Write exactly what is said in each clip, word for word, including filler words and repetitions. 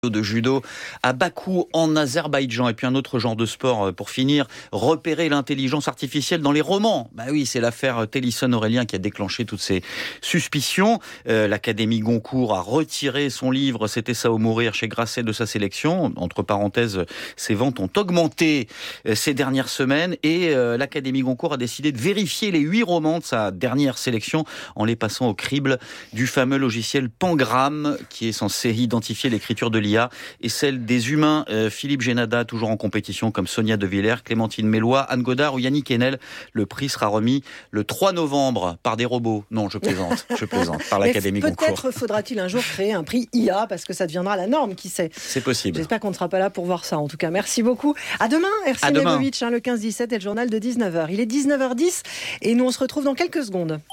de judo à Bakou en Azerbaïdjan. Et puis un autre genre de sport pour finir, repérer l'intelligence artificielle dans les romans. Bah oui, c'est l'affaire Télisson-Aurélien qui a déclenché toutes ces suspicions. Euh, L'Académie Goncourt a retiré son livre C'était ça ou mourir chez Grasset de sa sélection. Entre parenthèses, ses ventes ont augmenté ces dernières semaines et euh, l'Académie Goncourt a décidé de vérifier les huit romans de sa dernière sélection en les passant au crible du fameux logiciel Pangram qui est censé identifier l'écriture de l'I A et celle des humains. Euh, Philippe Génada, toujours en compétition, comme Sonia De Villers, Clémentine Mélois, Anne Godard ou Yannick Enel. Le prix sera remis le trois novembre par des robots. Non, je plaisante, je plaisante, par l'Académie Goncourt. Peut-être faudra-t-il un jour créer un prix I A, parce que ça deviendra la norme, qui sait. C'est possible. J'espère qu'on ne sera pas là pour voir ça, en tout cas. Merci beaucoup. À demain, Ersin Lebovic, hein, le quinze dix-sept et le journal de dix-neuf heures. Il est dix-neuf heures dix et nous on se retrouve dans quelques secondes.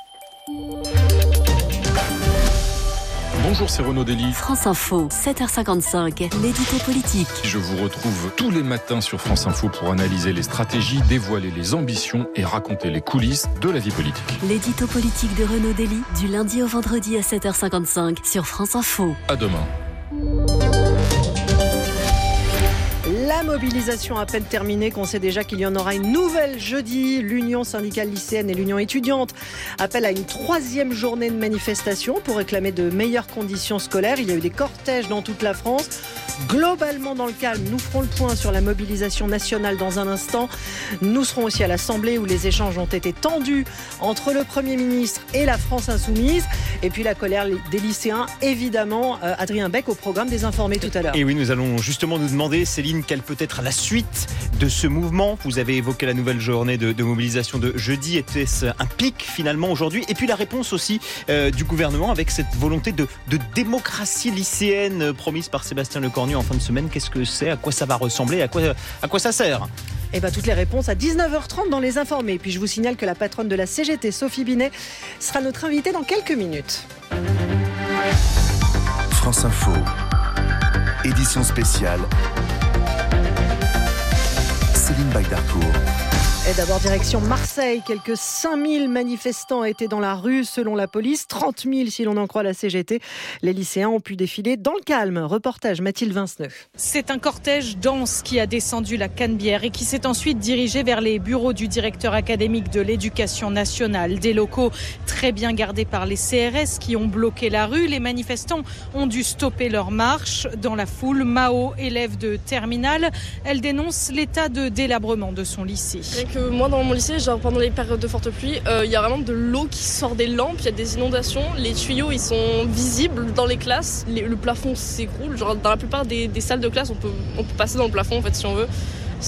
Bonjour, c'est Renaud Dely. France Info, sept heures cinquante-cinq, l'édito politique. Je vous retrouve tous les matins sur France Info pour analyser les stratégies, dévoiler les ambitions et raconter les coulisses de la vie politique. L'édito politique de Renaud Dely, du lundi au vendredi à sept heures cinquante-cinq sur France Info. À demain. La mobilisation à peine terminée, qu'on sait déjà qu'il y en aura une nouvelle jeudi. L'Union syndicale lycéenne et l'Union étudiante appellent à une troisième journée de manifestation pour réclamer de meilleures conditions scolaires. Il y a eu des cortèges dans toute la France. Globalement dans le calme, nous ferons le point sur la mobilisation nationale dans un instant. Nous serons aussi à l'Assemblée où les échanges ont été tendus entre le Premier ministre et la France insoumise. Et puis la colère des lycéens, évidemment. Euh, Adrien Beck au programme des Informés tout à l'heure. Et oui, nous allons justement nous demander, Céline, quelle peut être la suite de ce mouvement. Vous avez évoqué la nouvelle journée de, de mobilisation de jeudi. Était-ce un pic finalement aujourd'hui? Et puis la réponse aussi euh, du gouvernement avec cette volonté de, de démocratie lycéenne euh, promise par Sébastien Lecornu en fin de semaine. Qu'est-ce que c'est? À quoi ça va ressembler? À quoi, à quoi ça sert? Eh bien, toutes les réponses à dix-neuf heures trente dans les Informés. Puis je vous signale que la patronne de la C G T, Sophie Binet, sera notre invitée dans quelques minutes. France Info, édition spéciale, Céline Baydarcourt. Et d'abord, direction Marseille. Quelques cinq mille manifestants étaient dans la rue selon la police. trente mille si l'on en croit la C G T. Les lycéens ont pu défiler dans le calme. Reportage Mathilde Vinceneux. C'est un cortège dense qui a descendu la Canebière et qui s'est ensuite dirigé vers les bureaux du directeur académique de l'éducation nationale. Des locaux très bien gardés par les C R S qui ont bloqué la rue. Les manifestants ont dû stopper leur marche. Dans la foule, Mao, élève de terminale, elle dénonce l'état de délabrement de son lycée. Moi dans mon lycée, genre pendant les périodes de forte pluie, il euh, y a vraiment de l'eau qui sort des lampes, il y a des inondations, les tuyaux ils sont visibles dans les classes, les, le plafond s'écroule, genre dans la plupart des, des salles de classe on peut, on peut passer dans le plafond en fait si on veut.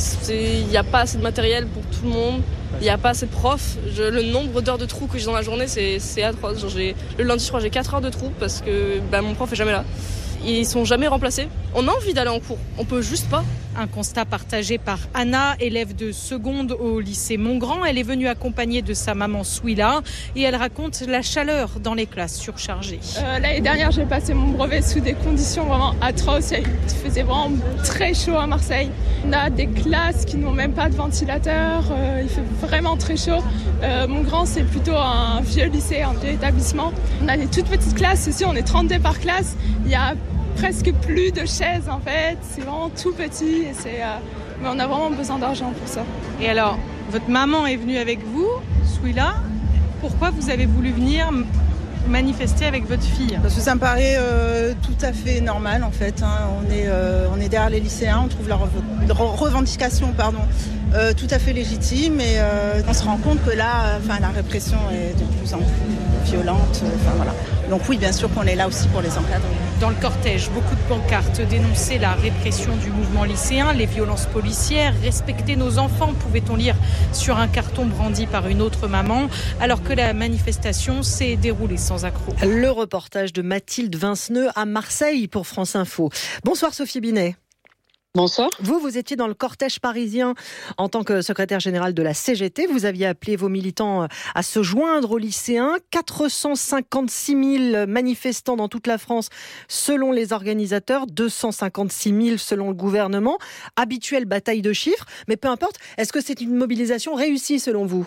Il n'y a pas assez de matériel pour tout le monde, il n'y a pas assez de profs. Je, le nombre d'heures de trous que j'ai dans la journée c'est, c'est atroce. Genre, j'ai, le lundi je crois j'ai quatre heures de trous parce que bah, mon prof est jamais là. Ils sont jamais remplacés. On a envie d'aller en cours, on peut juste pas. Un constat partagé par Anna, élève de seconde au lycée Montgrand. Elle est venue accompagnée de sa maman Souila et elle raconte la chaleur dans les classes surchargées. Euh, l'année dernière, j'ai passé mon brevet sous des conditions vraiment atroces. Il faisait vraiment très chaud à Marseille. On a des classes qui n'ont même pas de ventilateur. Euh, il fait vraiment très chaud. Euh, Montgrand, c'est plutôt un vieux lycée, un vieux établissement. On a des toutes petites classes. Ici, on est trente-deux par classe. Il y a presque plus de chaises en fait, c'est vraiment tout petit et c'est, euh... mais on a vraiment besoin d'argent pour ça. Et alors, votre maman est venue avec vous, Souila, pourquoi vous avez voulu venir manifester avec votre fille? Parce que ça me paraît euh, tout à fait normal en fait, hein. on, est, euh, on est derrière les lycéens, on trouve leurs rev- revendications pardon, euh, tout à fait légitimes et euh, on se rend compte que là, enfin, la répression est de plus en plus violente, enfin, voilà. Donc oui, bien sûr qu'on est là aussi pour les encadrer. Dans le cortège, beaucoup de pancartes dénonçaient la répression du mouvement lycéen, les violences policières, respecter nos enfants, pouvait-on lire sur un carton brandi par une autre maman, alors que la manifestation s'est déroulée sans accroc. Le reportage de Mathilde Vinceneux à Marseille pour France Info. Bonsoir Sophie Binet. Bonsoir. Vous, vous étiez dans le cortège parisien en tant que secrétaire général de la C G T. Vous aviez appelé vos militants à se joindre aux lycéens. quatre cent cinquante-six mille manifestants dans toute la France selon les organisateurs, deux cent cinquante-six mille selon le gouvernement. Habituelle bataille de chiffres, mais peu importe. Est-ce que c'est une mobilisation réussie selon vous ?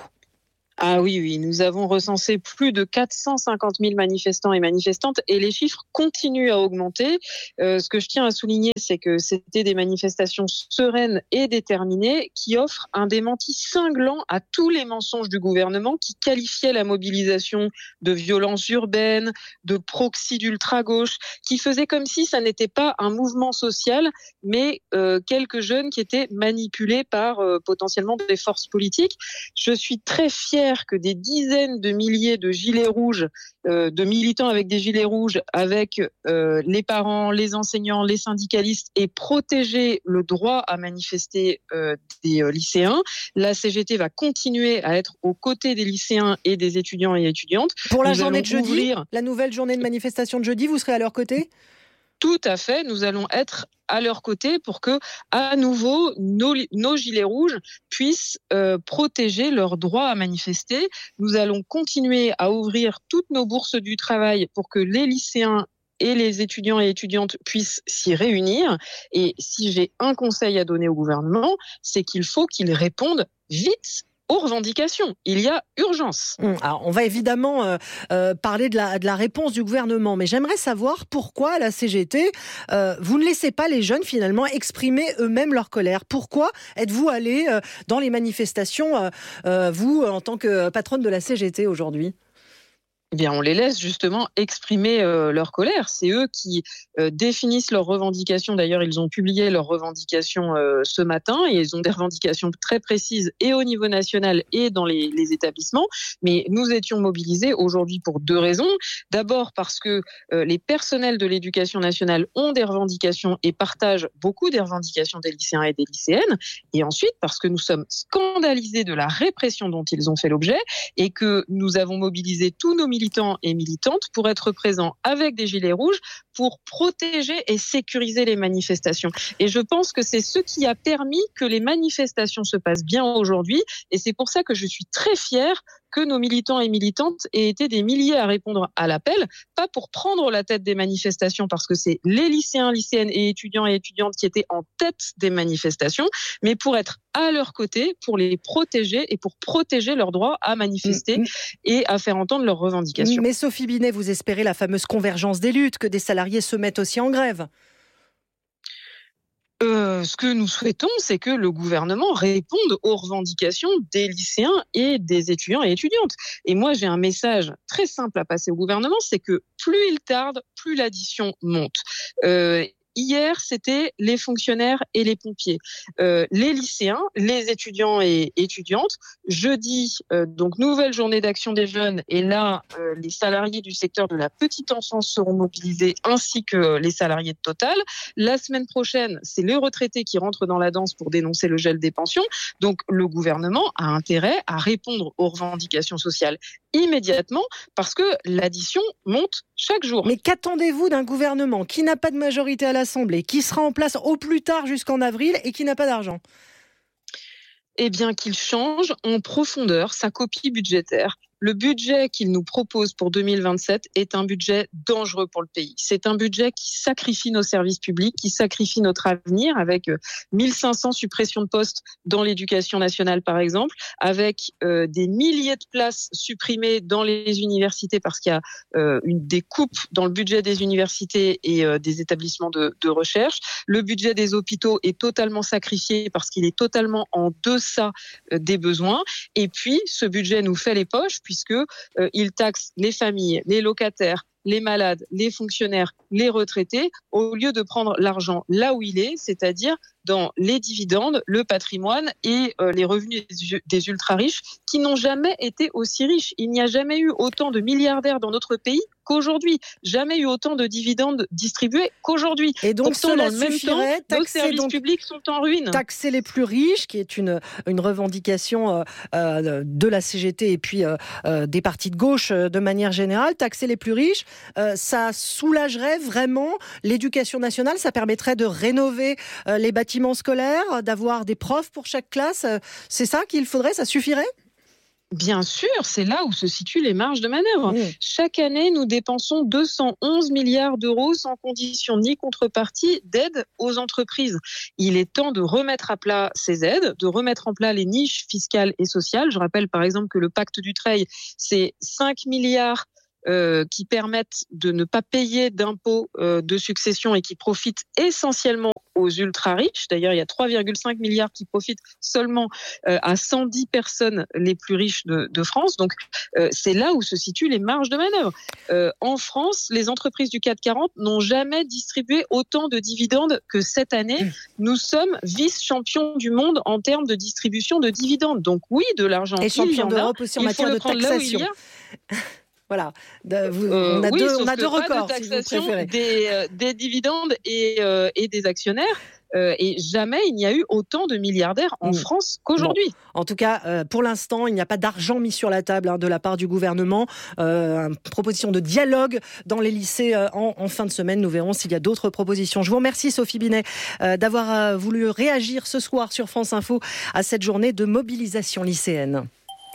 Ah oui, oui, nous avons recensé plus de quatre cent cinquante mille manifestants et manifestantes et les chiffres continuent à augmenter. Euh, ce que je tiens à souligner, c'est que c'était des manifestations sereines et déterminées qui offrent un démenti cinglant à tous les mensonges du gouvernement qui qualifiait la mobilisation de violence urbaine, de proxy d'ultra-gauche, qui faisait comme si ça n'était pas un mouvement social, mais euh, quelques jeunes qui étaient manipulés par euh, potentiellement des forces politiques. Je suis très fière que des dizaines de milliers de gilets rouges, euh, de militants avec des gilets rouges, avec euh, les parents, les enseignants, les syndicalistes, aient protégé le droit à manifester euh, des euh, lycéens. La C G T va continuer à être aux côtés des lycéens et des étudiants et étudiantes. Pour la Nous journée de jeudi, ouvrir... la nouvelle journée de manifestation de jeudi, vous serez à leur côté ? Tout à fait, nous allons être à leur côté pour que, à nouveau, nos, nos gilets rouges puissent euh, protéger leur droit à manifester. Nous allons continuer à ouvrir toutes nos bourses du travail pour que les lycéens et les étudiants et étudiantes puissent s'y réunir. Et si j'ai un conseil à donner au gouvernement, c'est qu'il faut qu'il réponde vite aux revendications. Il y a urgence. Alors, on va évidemment euh, euh, parler de la, de la réponse du gouvernement, mais j'aimerais savoir pourquoi la C G T, euh, vous ne laissez pas les jeunes finalement exprimer eux-mêmes leur colère. Pourquoi êtes-vous allé euh, dans les manifestations, euh, euh, vous, en tant que patronne de la C G T aujourd'hui ? Eh bien, on les laisse justement exprimer euh, leur colère. C'est eux qui euh, définissent leurs revendications. D'ailleurs, ils ont publié leurs revendications euh, ce matin et ils ont des revendications très précises et au niveau national et dans les, les établissements. Mais nous étions mobilisés aujourd'hui pour deux raisons. D'abord parce que euh, les personnels de l'éducation nationale ont des revendications et partagent beaucoup des revendications des lycéens et des lycéennes. Et ensuite parce que nous sommes scandalisés de la répression dont ils ont fait l'objet et que nous avons mobilisé tous nos militants et militantes pour être présents avec des gilets rouges pour protéger et sécuriser les manifestations. Et je pense que c'est ce qui a permis que les manifestations se passent bien aujourd'hui et c'est pour ça que je suis très fière que nos militants et militantes aient été des milliers à répondre à l'appel, pas pour prendre la tête des manifestations parce que c'est les lycéens, lycéennes et étudiants et étudiantes qui étaient en tête des manifestations, mais pour être à leur côté, pour les protéger et pour protéger leur droit à manifester mmh. et à faire entendre leurs revendications. Mais Sophie Binet, vous espérez la fameuse convergence des luttes, que des salariés se mettent aussi en grève ? Euh, ce que nous souhaitons, c'est que le gouvernement réponde aux revendications des lycéens et des étudiants et étudiantes. Et moi, j'ai un message très simple à passer au gouvernement, c'est que plus il tarde, plus l'addition monte. Euh, Hier, c'était les fonctionnaires et les pompiers. Euh, les lycéens, les étudiants et étudiantes. Jeudi, euh, donc nouvelle journée d'action des jeunes. Et là, euh, les salariés du secteur de la petite enfance seront mobilisés, ainsi que les salariés de Total. La semaine prochaine, c'est les retraités qui rentrent dans la danse pour dénoncer le gel des pensions. Donc, le gouvernement a intérêt à répondre aux revendications sociales immédiatement parce que l'addition monte chaque jour. Mais qu'attendez-vous d'un gouvernement qui n'a pas de majorité à l'Assemblée, qui sera en place au plus tard jusqu'en avril et qui n'a pas d'argent ? Eh bien, qu'il change en profondeur sa copie budgétaire. Le budget qu'il nous propose pour deux mille vingt-sept est un budget dangereux pour le pays. C'est un budget qui sacrifie nos services publics, qui sacrifie notre avenir avec mille cinq cents suppressions de postes dans l'éducation nationale, par exemple, avec euh, des milliers de places supprimées dans les universités parce qu'il y a euh, une, des coupes dans le budget des universités et euh, des établissements de, de recherche. Le budget des hôpitaux est totalement sacrifié parce qu'il est totalement en deçà euh, des besoins. Et puis, ce budget nous fait les poches puisque euh, il taxe les familles, les locataires, les malades, les fonctionnaires, les retraités, au lieu de prendre l'argent là où il est, c'est-à-dire dans les dividendes, le patrimoine et euh, les revenus des, des ultra-riches qui n'ont jamais été aussi riches. Il n'y a jamais eu autant de milliardaires dans notre pays qu'aujourd'hui. Jamais eu autant de dividendes distribués qu'aujourd'hui. Et donc, pourtant, cela dans le même suffirait, temps, nos services donc, publics sont en ruine. Taxer les plus riches, qui est une, une revendication euh, euh, de la C G T et puis euh, euh, des partis de gauche euh, de manière générale, taxer les plus riches, euh, ça soulagerait vraiment l'éducation nationale, ça permettrait de rénover euh, les bâtiments scolaires, d'avoir des profs pour chaque classe. C'est ça qu'il faudrait, ça suffirait ? Bien sûr, c'est là où se situent les marges de manœuvre. Mmh. Chaque année, nous dépensons deux cent onze milliards d'euros sans condition ni contrepartie d'aide aux entreprises. Il est temps de remettre à plat ces aides, de remettre en plat les niches fiscales et sociales. Je rappelle par exemple que le pacte Dutreil, c'est cinq milliards euh, qui permettent de ne pas payer d'impôts euh, de succession et qui profitent essentiellement aux ultra-riches. D'ailleurs, il y a trois virgule cinq milliards qui profitent seulement euh, à cent dix personnes les plus riches de, de France. Donc, euh, c'est là où se situent les marges de manœuvre. Euh, en France, les entreprises du C A C quarante n'ont jamais distribué autant de dividendes que cette année. Nous sommes vice-champions du monde en termes de distribution de dividendes. Donc oui, de l'argent, et champion d'Europe aussi en matière de taxation. Voilà, de, vous, euh, on a oui, deux, on a que deux records, pas de si vous taxation préférez. Des, euh, des dividendes et, euh, et des actionnaires. Euh, et jamais il n'y a eu autant de milliardaires en mmh. France qu'aujourd'hui. Bon. En tout cas, euh, pour l'instant, il n'y a pas d'argent mis sur la table hein, de la part du gouvernement. Euh, une proposition de dialogue dans les lycées euh, en, en fin de semaine. Nous verrons s'il y a d'autres propositions. Je vous remercie, Sophie Binet, euh, d'avoir euh, voulu réagir ce soir sur France Info à cette journée de mobilisation lycéenne.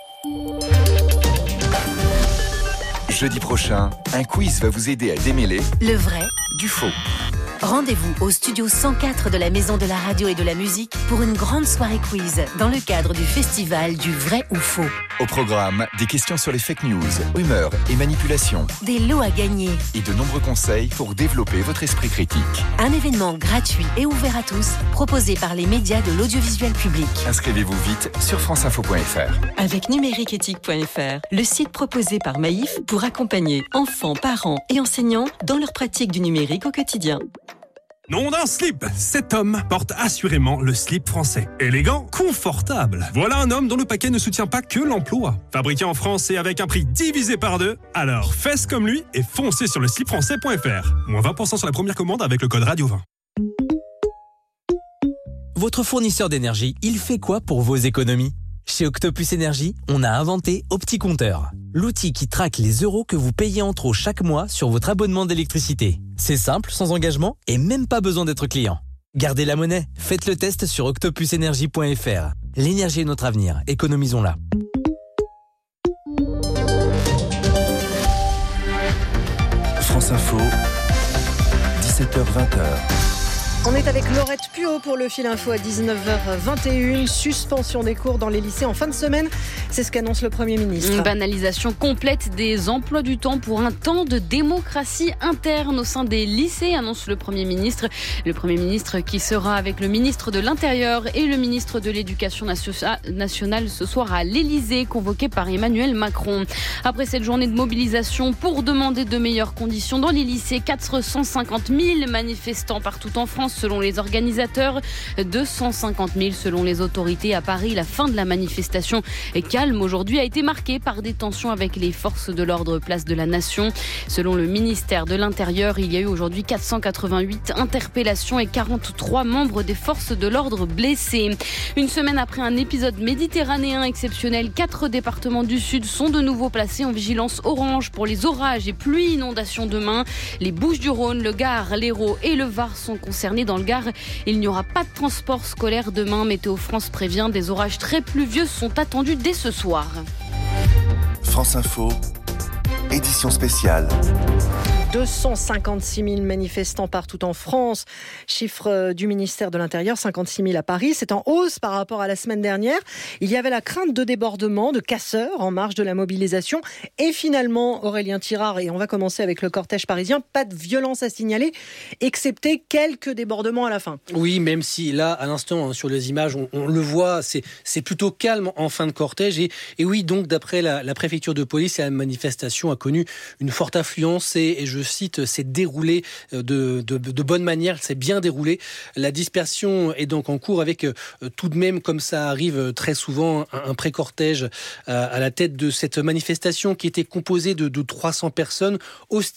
Jeudi prochain, un quiz va vous aider à démêler le vrai du faux. Rendez-vous au studio cent quatre de la Maison de la Radio et de la Musique pour une grande soirée quiz dans le cadre du festival du vrai ou faux. Au programme, des questions sur les fake news, rumeurs et manipulations. Des lots à gagner. Et de nombreux conseils pour développer votre esprit critique. Un événement gratuit et ouvert à tous, proposé par les médias de l'audiovisuel public. Inscrivez-vous vite sur franceinfo point f r. Avec numériqueéthique point f r, le site proposé par Maïf pour accompagner enfants, parents et enseignants dans leur pratique du numérique au quotidien. Nom d'un slip, cet homme porte assurément le slip français. Élégant, confortable. Voilà un homme dont le paquet ne soutient pas que l'emploi. Fabriqué en France et avec un prix divisé par deux, alors faites comme lui et foncez sur le slip français point f r. Moins vingt pour cent sur la première commande avec le code radio vingt. Votre fournisseur d'énergie, il fait quoi pour vos économies ? Chez Octopus Énergie, on a inventé OptiCompteur, l'outil qui traque les euros que vous payez en trop chaque mois sur votre abonnement d'électricité. C'est simple, sans engagement et même pas besoin d'être client. Gardez la monnaie, faites le test sur octopus énergie point f r. L'énergie est notre avenir, économisons-la. France Info, dix-sept heures vingt. On est avec Laurette Puot pour le fil info à dix-neuf heures vingt et une. Suspension des cours dans les lycées en fin de semaine. C'est ce qu'annonce le Premier ministre. Une banalisation complète des emplois du temps pour un temps de démocratie interne au sein des lycées, annonce le Premier ministre. Le Premier ministre qui sera avec le ministre de l'Intérieur et le ministre de l'Éducation nationale ce soir à l'Élysée, convoqué par Emmanuel Macron. Après cette journée de mobilisation pour demander de meilleures conditions dans les lycées, quatre cent cinquante mille manifestants partout en France selon les organisateurs, deux cent cinquante mille selon les autorités. À Paris, la fin de la manifestation est calme aujourd'hui, a été marquée par des tensions avec les forces de l'ordre place de la Nation. Selon le ministère de l'Intérieur, il y a eu aujourd'hui quatre cent quatre-vingt-huit interpellations et quarante-trois membres des forces de l'ordre blessés. Une semaine après un épisode méditerranéen exceptionnel, quatre départements du Sud sont de nouveau placés en vigilance orange pour les orages et pluies inondations demain. Les Bouches-du-Rhône, le Gard, l'Hérault et le Var sont concernés. Dans le Gard, il n'y aura pas de transport scolaire demain. Météo France prévient, des orages très pluvieux sont attendus dès ce soir. France Info, édition spéciale. deux cent cinquante-six mille manifestants partout en France. Chiffre du ministère de l'Intérieur, cinquante-six mille à Paris. C'est en hausse par rapport à la semaine dernière. Il y avait la crainte de débordements, de casseurs en marge de la mobilisation. Et finalement, Aurélien Tirard, et on va commencer avec le cortège parisien, pas de violence à signaler, excepté quelques débordements à la fin. Oui, même si là, à l'instant, sur les images, on, on le voit, c'est, c'est plutôt calme en fin de cortège. Et, et oui, donc, d'après la, la préfecture de police, la manifestation a connu une forte affluence et, et je je cite, s'est déroulé de, de, de bonne manière, s'est bien déroulé. La dispersion est donc en cours avec tout de même, comme ça arrive très souvent, un, un pré-cortège à la tête de cette manifestation qui était composée de, de trois cents personnes hostiles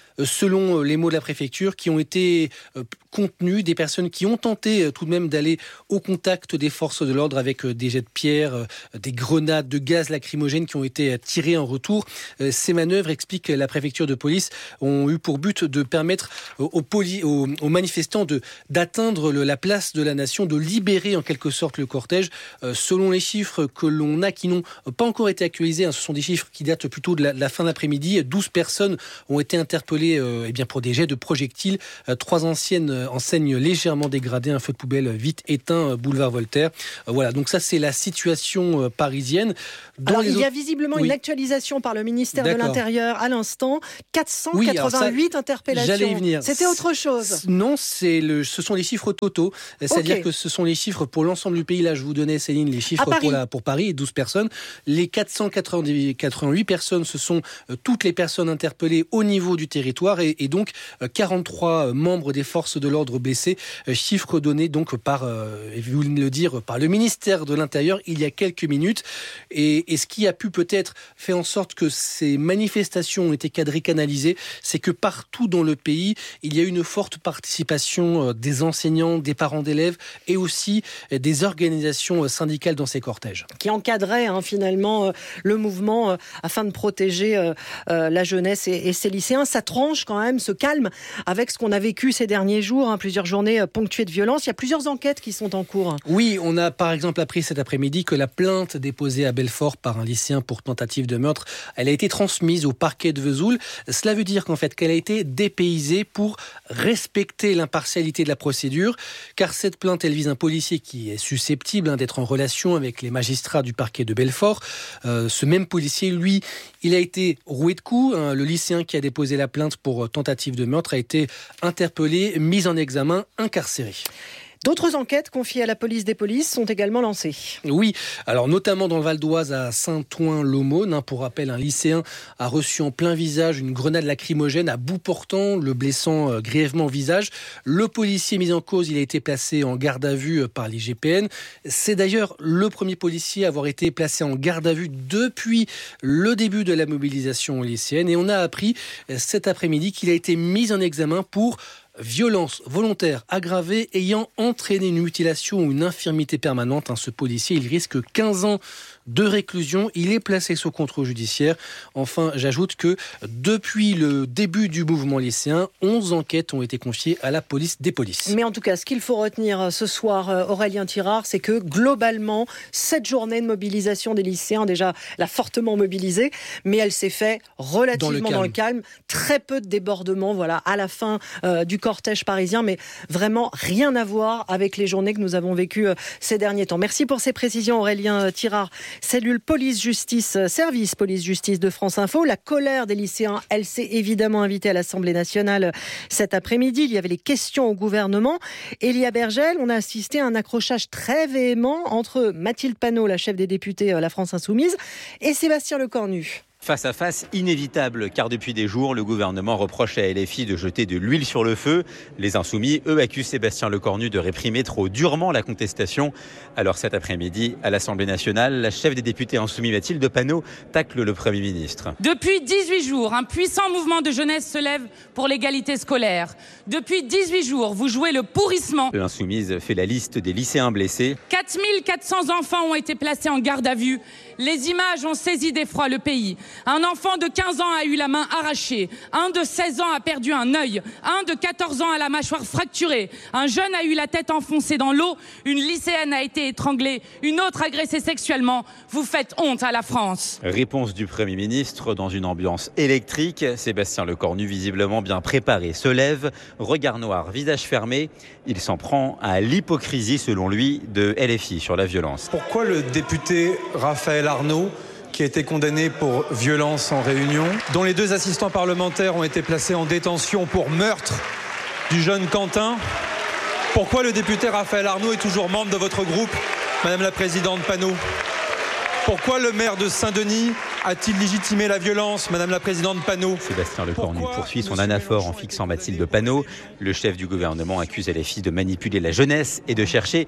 selon les mots de la préfecture, qui ont été contenus, des personnes qui ont tenté tout de même d'aller au contact des forces de l'ordre avec des jets de pierre, des grenades de gaz lacrymogène qui ont été tirées en retour. Ces manœuvres, explique la préfecture de police, ont eu pour but de permettre aux, poli- aux, aux manifestants de, d'atteindre le, la place de la nation, de libérer en quelque sorte le cortège. Euh, selon les chiffres que l'on a, qui n'ont pas encore été actualisés, hein, ce sont des chiffres qui datent plutôt de la, de la fin d'après-midi, douze personnes ont été interpellées euh, eh bien pour des jets de projectiles. Euh, trois anciennes enseignes légèrement dégradées, un feu de poubelle vite éteint, boulevard Voltaire. Euh, voilà, donc ça c'est la situation euh, parisienne. Dans Alors, les il y a autres... visiblement oui. une actualisation par le ministère D'accord. de l'Intérieur à l'instant. quatre cent quatre-vingt-huit oui, ça, interpellations. J'allais y venir. C'était autre chose. Non, c'est le, ce sont les chiffres totaux. C'est-à-dire okay. que ce sont les chiffres pour l'ensemble du pays. Là, je vous donnais, Céline, les chiffres pour, la, pour Paris, douze personnes. Les quatre cent quatre-vingt-huit personnes, ce sont euh, toutes les personnes interpellées au niveau du territoire et, et donc euh, quarante-trois membres des forces de l'ordre blessés. Euh, chiffres donnés donc par, euh, et vous le dire, par le ministère de l'Intérieur il y a quelques minutes. Et, et ce qui a pu peut-être faire en sorte que ces manifestations ont été cadrées, canalisées, c'est que partout dans le pays, il y a une forte participation des enseignants, des parents d'élèves et aussi des organisations syndicales dans ces cortèges. Qui encadraient hein, finalement le mouvement afin de protéger euh, la jeunesse et, et ses lycéens. Ça tranche quand même, se calme avec ce qu'on a vécu ces derniers jours, hein, plusieurs journées ponctuées de violence. Il y a plusieurs enquêtes qui sont en cours. Oui, on a par exemple appris cet après-midi que la plainte déposée à Belfort par un lycéen pour tentative de meurtre, elle a été transmise au parquet de Vesoul. Cela veut dire qu'en fait qu'elle a été dépaysée pour respecter l'impartialité de la procédure, car cette plainte, elle vise un policier qui est susceptible hein, d'être en relation avec les magistrats du parquet de Belfort. Euh, ce même policier, lui, il a été roué de coups. Hein, le lycéen qui a déposé la plainte pour tentative de meurtre a été interpellé, mis en examen, incarcéré. D'autres enquêtes confiées à la police des polices sont également lancées. Oui, alors notamment dans le Val d'Oise à Saint-Ouen-l'Aumône. Hein, pour rappel, un lycéen a reçu en plein visage une grenade lacrymogène à bout portant, le blessant euh, grièvement au visage. Le policier mis en cause, il a été placé en garde à vue par l'I G P N. C'est d'ailleurs le premier policier à avoir été placé en garde à vue depuis le début de la mobilisation lycéenne. Et on a appris cet après-midi qu'il a été mis en examen pour violence volontaire aggravée ayant entraîné une mutilation ou une infirmité permanente. Ce policier, il risque quinze ans de réclusion. Il est placé sous contrôle judiciaire. Enfin, j'ajoute que depuis le début du mouvement lycéen, onze enquêtes ont été confiées à la police des polices. Mais en tout cas, ce qu'il faut retenir ce soir, Aurélien Tirard, c'est que globalement, cette journée de mobilisation des lycéens, déjà, elle a fortement mobilisé, mais elle s'est faite relativement dans le calme. Dans le calme. Très peu de débordements, voilà, à la fin euh, du cortège parisien, mais vraiment rien à voir avec les journées que nous avons vécues euh, ces derniers temps. Merci pour ces précisions, Aurélien Tirard. Cellule police-justice, service police-justice de France Info. La colère des lycéens, elle s'est évidemment invitée à l'Assemblée nationale cet après-midi. Il y avait les questions au gouvernement. Elia Bergel, on a assisté à un accrochage très véhément entre Mathilde Panot, la chef des députés La France Insoumise, et Sébastien Lecornu. Face à face inévitable, car depuis des jours, le gouvernement reproche à L F I de jeter de l'huile sur le feu. Les Insoumis, eux, accusent Sébastien Lecornu de réprimer trop durement la contestation. Alors cet après-midi, à l'Assemblée nationale, la chef des députés Insoumis, Mathilde Panot, tacle le Premier ministre. Depuis dix-huit jours, un puissant mouvement de jeunesse se lève pour l'égalité scolaire. Depuis dix-huit jours, vous jouez le pourrissement. L'Insoumise fait la liste des lycéens blessés. quatre mille quatre cents enfants ont été placés en garde à vue. Les images ont saisi d'effroi le pays. Un enfant de quinze ans a eu la main arrachée. Un de seize ans a perdu un œil. Un de quatorze ans a la mâchoire fracturée. Un jeune a eu la tête enfoncée dans l'eau. Une lycéenne a été étranglée. Une autre agressée sexuellement. Vous faites honte à la France. Réponse du Premier ministre dans une ambiance électrique. Sébastien Lecornu, visiblement bien préparé, se lève. Regard noir, visage fermé. Il s'en prend à l'hypocrisie, selon lui, de L F I sur la violence. Pourquoi le député Raphaël Arnaud, qui a été condamné pour violence en réunion, dont les deux assistants parlementaires ont été placés en détention pour meurtre du jeune Quentin. Pourquoi le député Raphaël Arnaud est toujours membre de votre groupe, Madame la Présidente Panot? Pourquoi le maire de Saint-Denis a-t-il légitimé la violence, Madame la Présidente Panot? Sébastien Lecornu poursuit son anaphore en fixant Mathilde Panot. Le chef du gouvernement accuse L F I de manipuler la jeunesse et de chercher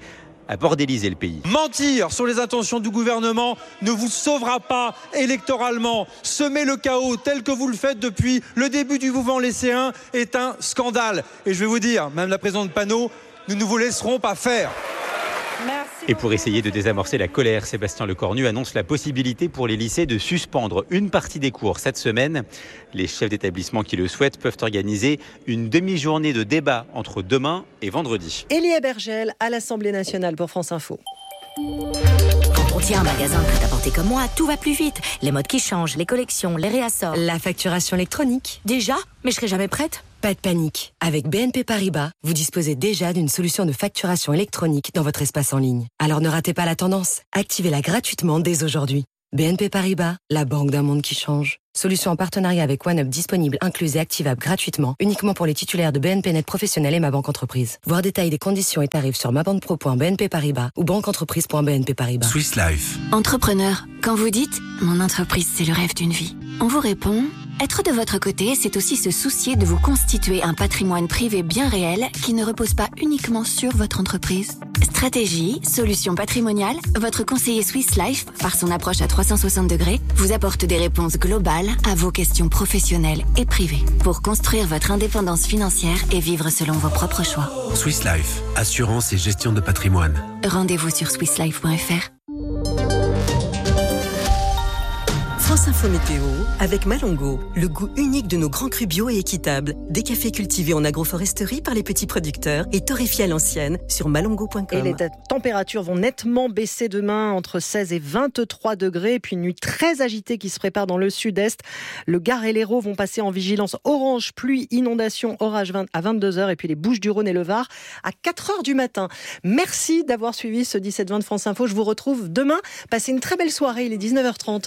à bordéliser le pays. Mentir sur les intentions du gouvernement ne vous sauvera pas électoralement. Semer le chaos tel que vous le faites depuis le début du mouvement lycéen est un scandale. Et je vais vous dire, Madame la présidente Panot, nous ne vous laisserons pas faire. Merci. Et pour essayer de désamorcer la colère, Sébastien Lecornu annonce la possibilité pour les lycées de suspendre une partie des cours cette semaine. Les chefs d'établissement qui le souhaitent peuvent organiser une demi-journée de débat entre demain et vendredi. Elie Bergel à l'Assemblée nationale pour France Info. Quand on tient un magasin prêt-à-porter comme moi, tout va plus vite. Les modes qui changent, les collections, les réassorts. La facturation électronique. Déjà ? Mais je serai jamais prête ? Pas de panique. Avec B N P Paribas, vous disposez déjà d'une solution de facturation électronique dans votre espace en ligne. Alors ne ratez pas la tendance. Activez-la gratuitement dès aujourd'hui. B N P Paribas, la banque d'un monde qui change. Solution en partenariat avec OneUp disponible, incluse et activable gratuitement, uniquement pour les titulaires de B N P Net Professionnel et Ma Banque Entreprise. Voir détails des conditions et tarifs sur mabanpro point b n p paribas ou banqueentreprise point b n p paribas. Swiss Life. Entrepreneur, quand vous dites « Mon entreprise, c'est le rêve d'une vie », on vous répond « Être de votre côté, c'est aussi se soucier de vous constituer un patrimoine privé bien réel qui ne repose pas uniquement sur votre entreprise. » Stratégie, solutions patrimoniales, votre conseiller Swiss Life, par son approche à trois cent soixante degrés, vous apporte des réponses globales à vos questions professionnelles et privées pour construire votre indépendance financière et vivre selon vos propres choix. Swiss Life, assurance et gestion de patrimoine. Rendez-vous sur swiss life point f r. France Info Météo avec Malongo, le goût unique de nos grands crus bio et équitables. Des cafés cultivés en agroforesterie par les petits producteurs et torréfiés à l'ancienne sur malongo point com. Et les températures vont nettement baisser demain entre seize et vingt-trois degrés. Et puis une nuit très agitée qui se prépare dans le sud-est. Le Gard et l'Hérault vont passer en vigilance orange, pluie, inondation, orage à vingt-deux heures. Et puis les Bouches-du-Rhône et le Var à quatre heures du matin. Merci d'avoir suivi ce dix-sept vingt de France Info. Je vous retrouve demain. Passez une très belle soirée. Il est dix-neuf heures trente.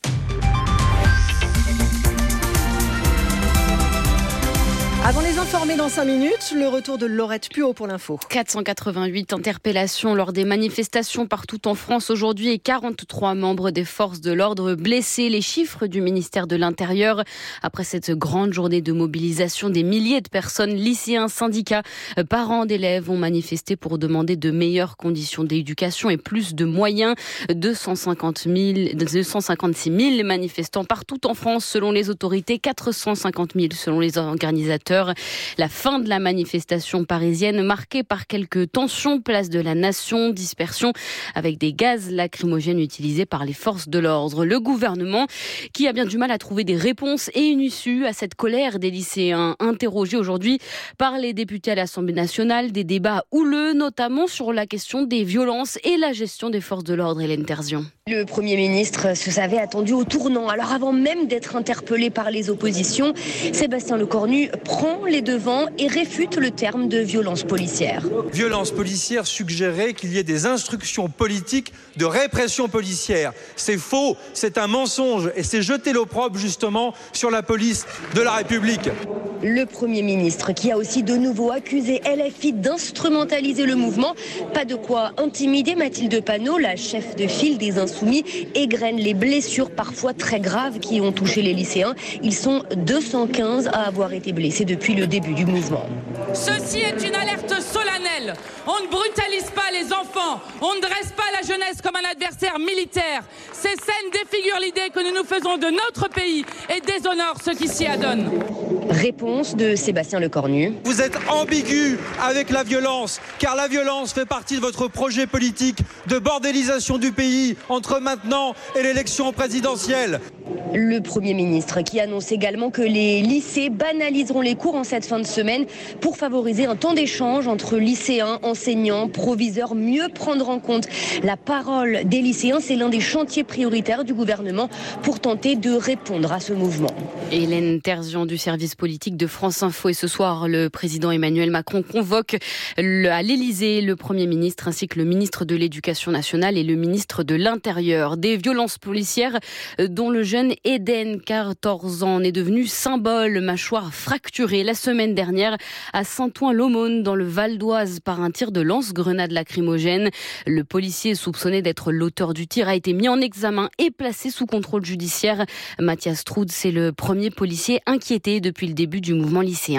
Avant les informer dans cinq minutes, le retour de Laurette Puot pour l'info. quatre cent quatre-vingt-huit interpellations lors des manifestations partout en France aujourd'hui et quarante-trois membres des forces de l'ordre blessés. Les chiffres du ministère de l'Intérieur. Après cette grande journée de mobilisation, des milliers de personnes, lycéens, syndicats, parents d'élèves ont manifesté pour demander de meilleures conditions d'éducation et plus de moyens. deux cent cinquante mille, deux cent cinquante-six mille manifestants partout en France selon les autorités, quatre cent cinquante mille selon les organisateurs. La fin de la manifestation parisienne marquée par quelques tensions, place de la Nation, dispersion avec des gaz lacrymogènes utilisés par les forces de l'ordre. Le gouvernement qui a bien du mal à trouver des réponses et une issue à cette colère des lycéens interrogés aujourd'hui par les députés à l'Assemblée nationale. Des débats houleux, notamment sur la question des violences et la gestion des forces de l'ordre. Hélène Terzian. Le Premier ministre se savait attendu au tournant. Alors avant même d'être interpellé par les oppositions, Sébastien Lecornu prend les devants et réfute le terme de violence policière. Violence policière suggérait qu'il y ait des instructions politiques de répression policière. C'est faux, c'est un mensonge et c'est jeter l'opprobre justement sur la police de la République. Le Premier ministre qui a aussi de nouveau accusé L F I d'instrumentaliser le mouvement. Pas de quoi intimider Mathilde Panot, la chef de file des Insoumis, égrène les blessures parfois très graves qui ont touché les lycéens. Ils sont deux cent quinze à avoir été blessés depuis le début du mouvement. Ceci est une alerte solennelle. On ne brutalise pas les enfants. On ne dresse pas la jeunesse comme un adversaire militaire. Ces scènes défigurent l'idée que nous nous faisons de notre pays et déshonorent ceux qui s'y adonnent. Réponse de Sébastien Lecornu. Vous êtes ambigu avec la violence, car la violence fait partie de votre projet politique de bordélisation du pays entre maintenant et l'élection présidentielle. Le Premier ministre qui annonce également que les lycées banaliseront les cours en cette fin de semaine pour favoriser un temps d'échange entre lycéens, enseignants, proviseurs, mieux prendre en compte la parole des lycéens. C'est l'un des chantiers prioritaires du gouvernement pour tenter de répondre à ce mouvement. Hélène Terzian du service politique de France Info. Et ce soir, le président Emmanuel Macron convoque le, à l'Élysée le Premier ministre ainsi que le ministre de l'Éducation nationale et le ministre de l'Intérieur. Des violences policières dont le jeune Eden, quatorze ans, est devenu symbole, mâchoire fracturée la semaine dernière à Saint-Ouen-l'Aumône dans le Val d'Oise par un tir de lance-grenade lacrymogène. Le policier soupçonné d'être l'auteur du tir a été mis en examen et placé sous contrôle judiciaire. Mathias Troud, c'est le premier policier inquiété depuis le début du mouvement lycéen.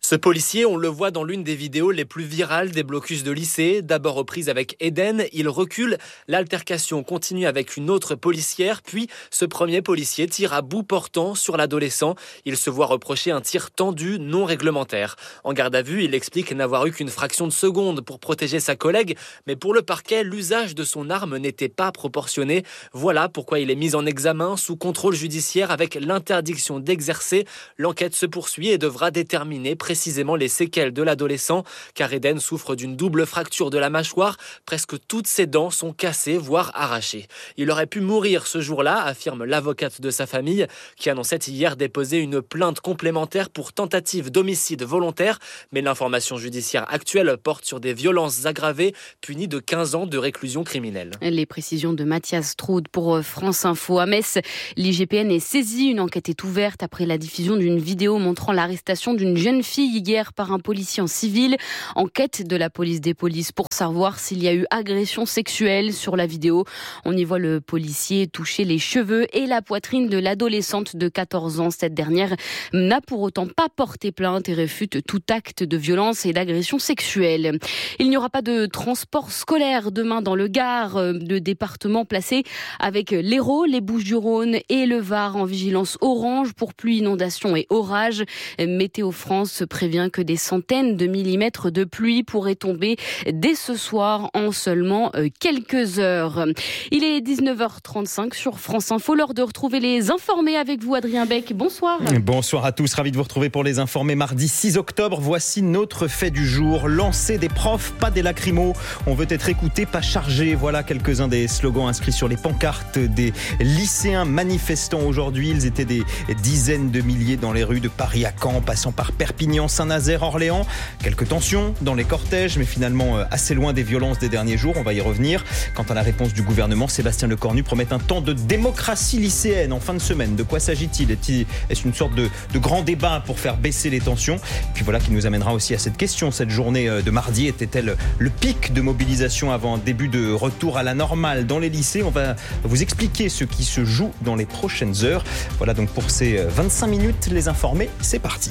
Ce policier, on le voit dans l'une des vidéos les plus virales des blocus de lycée. D'abord reprise avec Eden, il recule. L'altercation continue avec une autre policière. Puis, ce premier policier tire à bout portant sur l'adolescent. Il se voit reprocher un tir tendu non réglementaire. En garde à vue, il explique n'avoir eu qu'une fraction de seconde pour protéger sa collègue. Mais pour le parquet, l'usage de son arme n'était pas proportionné. Voilà pourquoi il est mis en examen sous contrôle judiciaire avec l'interdiction d'exercer. L'enquête se poursuit et devra déterminer précisément les séquelles de l'adolescent, car Eden souffre d'une double fracture de la mâchoire. Presque toutes ses dents sont cassées, voire arrachées. Il aurait pu mourir ce jour-là, affirme l'avocate de sa famille, qui annonçait hier déposer une plainte complémentaire pour tentative d'homicide volontaire. Mais l'information judiciaire actuelle porte sur des violences aggravées, punies de quinze ans de réclusion criminelle. Les précisions de Mathias Straude pour France Info. À Metz, l'I G P N est saisi. Une enquête est ouverte après la diffusion d'une vidéo montrant l'arrestation d'une jeune fille hier par un policier en civil. Enquête de la police des polices pour savoir s'il y a eu agression sexuelle sur la vidéo. On y voit le policier toucher les cheveux et la poitrine de l'adolescente de quatorze ans. Cette dernière n'a pour autant pas porté plainte et réfute tout acte de violence et d'agression sexuelle. Il n'y aura pas de transport scolaire demain dans le Gard, le département placé avec l'Hérault, les Bouches-du-Rhône et le Var en vigilance orange pour pluie, inondations et orages. Météo France prévient que des centaines de millimètres de pluie pourraient tomber dès ce soir en seulement quelques heures. Il est dix-neuf heures trente-cinq sur France Info, l'heure de retrouver les informés avec vous, Adrien Beck. Bonsoir. Bonsoir à tous, ravi de vous retrouver pour les informés. Mardi six octobre, voici notre fait du jour. Lancer des profs, pas des lacrymos. On veut être écouté, pas chargé. Voilà quelques-uns des slogans inscrits sur les pancartes des lycéens manifestants aujourd'hui. Ils étaient des dizaines de milliers dans les rues de Paris à Caen, passant par Perpignan, Saint-Nazaire, Orléans. Quelques tensions dans les cortèges, mais finalement assez loin des violences des derniers jours. On va y revenir. Quant à la réponse du gouvernement, Sébastien Lecornu promet un temps de démocratie lycéenne en fin de semaine. De quoi s'agit-il ? Est-ce une sorte de, de grand débat pour faire baisser les tensions ? Puis voilà qui nous amènera aussi à cette question. Cette journée de mardi était-elle le pic de mobilisation avant un début de retour à la normale dans les lycées ? On va vous expliquer ce qui se joue dans les prochaines heures. Voilà donc pour ces vingt-cinq minutes, les informés, c'est parti.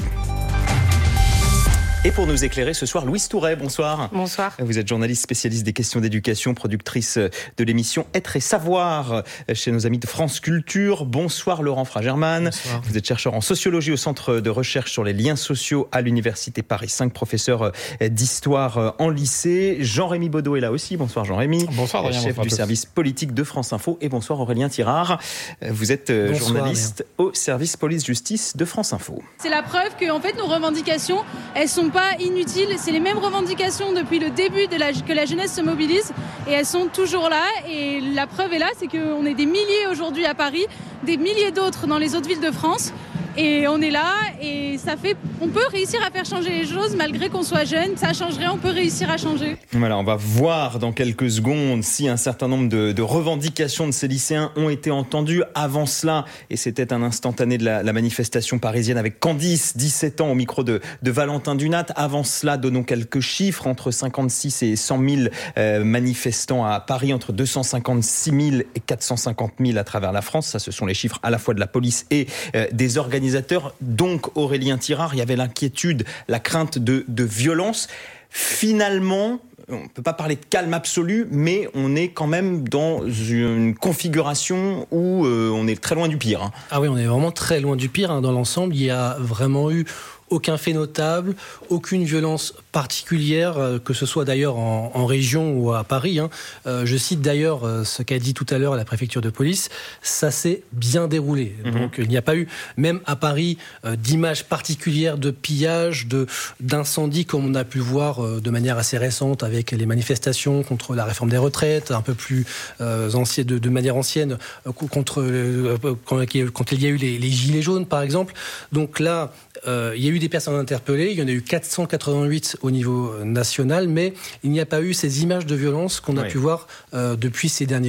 Et pour nous éclairer ce soir, Louise Touret, bonsoir. Bonsoir. Vous êtes journaliste spécialiste des questions d'éducation, productrice de l'émission Être et Savoir chez nos amis de France Culture. Bonsoir Laurent Fragerman. Bonsoir. Vous êtes chercheur en sociologie au Centre de recherche sur les liens sociaux à l'Université Paris cinq, professeur d'histoire en lycée. Jean-Rémy Baudot est là aussi. Bonsoir Jean-Rémy. Bonsoir Aurélien. Chef bonsoir du service politique de France Info. Et bonsoir Aurélien Thirard. Vous êtes bonsoir, journaliste Aurélien. Au service police-justice de France Info. C'est la preuve que en fait, nos revendications, elles sont pas inutiles, c'est les mêmes revendications depuis le début de la, que la jeunesse se mobilise et elles sont toujours là et la preuve est là, c'est qu'on est des milliers aujourd'hui à Paris, des milliers d'autres dans les autres villes de France et on est là et ça fait, on peut réussir à faire changer les choses malgré qu'on soit jeune, ça changerait, on peut réussir à changer. Voilà, on va voir dans quelques secondes si un certain nombre de, de revendications de ces lycéens ont été entendues avant cela et c'était un instantané de la, la manifestation parisienne avec Candice, dix-sept ans au micro de, de Valentin Dunat. Avant cela, donnons quelques chiffres, entre cinquante-six et cent mille euh, manifestants à Paris, entre deux cent cinquante-six mille et quatre cent cinquante mille à travers la France. Ça, ce sont les chiffres à la fois de la police et euh, des organisateurs. Donc, Aurélien Thirard, il y avait l'inquiétude, la crainte de, de violence. Finalement, on ne peut pas parler de calme absolu, mais on est quand même dans une configuration où euh, on est très loin du pire. Hein. Ah oui, on est vraiment très loin du pire. Hein. Dans l'ensemble, il y a vraiment eu aucun fait notable, aucune violence particulière, que ce soit d'ailleurs en, en région ou à Paris. Hein. Euh, je cite d'ailleurs ce qu'a dit tout à l'heure la préfecture de police, ça s'est bien déroulé. Mmh. Donc il n'y a pas eu, même à Paris, euh, d'images particulières de pillage, de, d'incendie comme on a pu voir euh, de manière assez récente avec les manifestations contre la réforme des retraites, un peu plus euh, ancienne, de, de manière ancienne, euh, contre, euh, quand, quand il y a eu les, les gilets jaunes par exemple. Donc là, euh, il y a eu des personnes interpellées, il y en a eu quatre cent quatre-vingt-huit au niveau national, mais il n'y a pas eu ces images de violence qu'on a oui. pu voir euh, depuis ces derniers jours.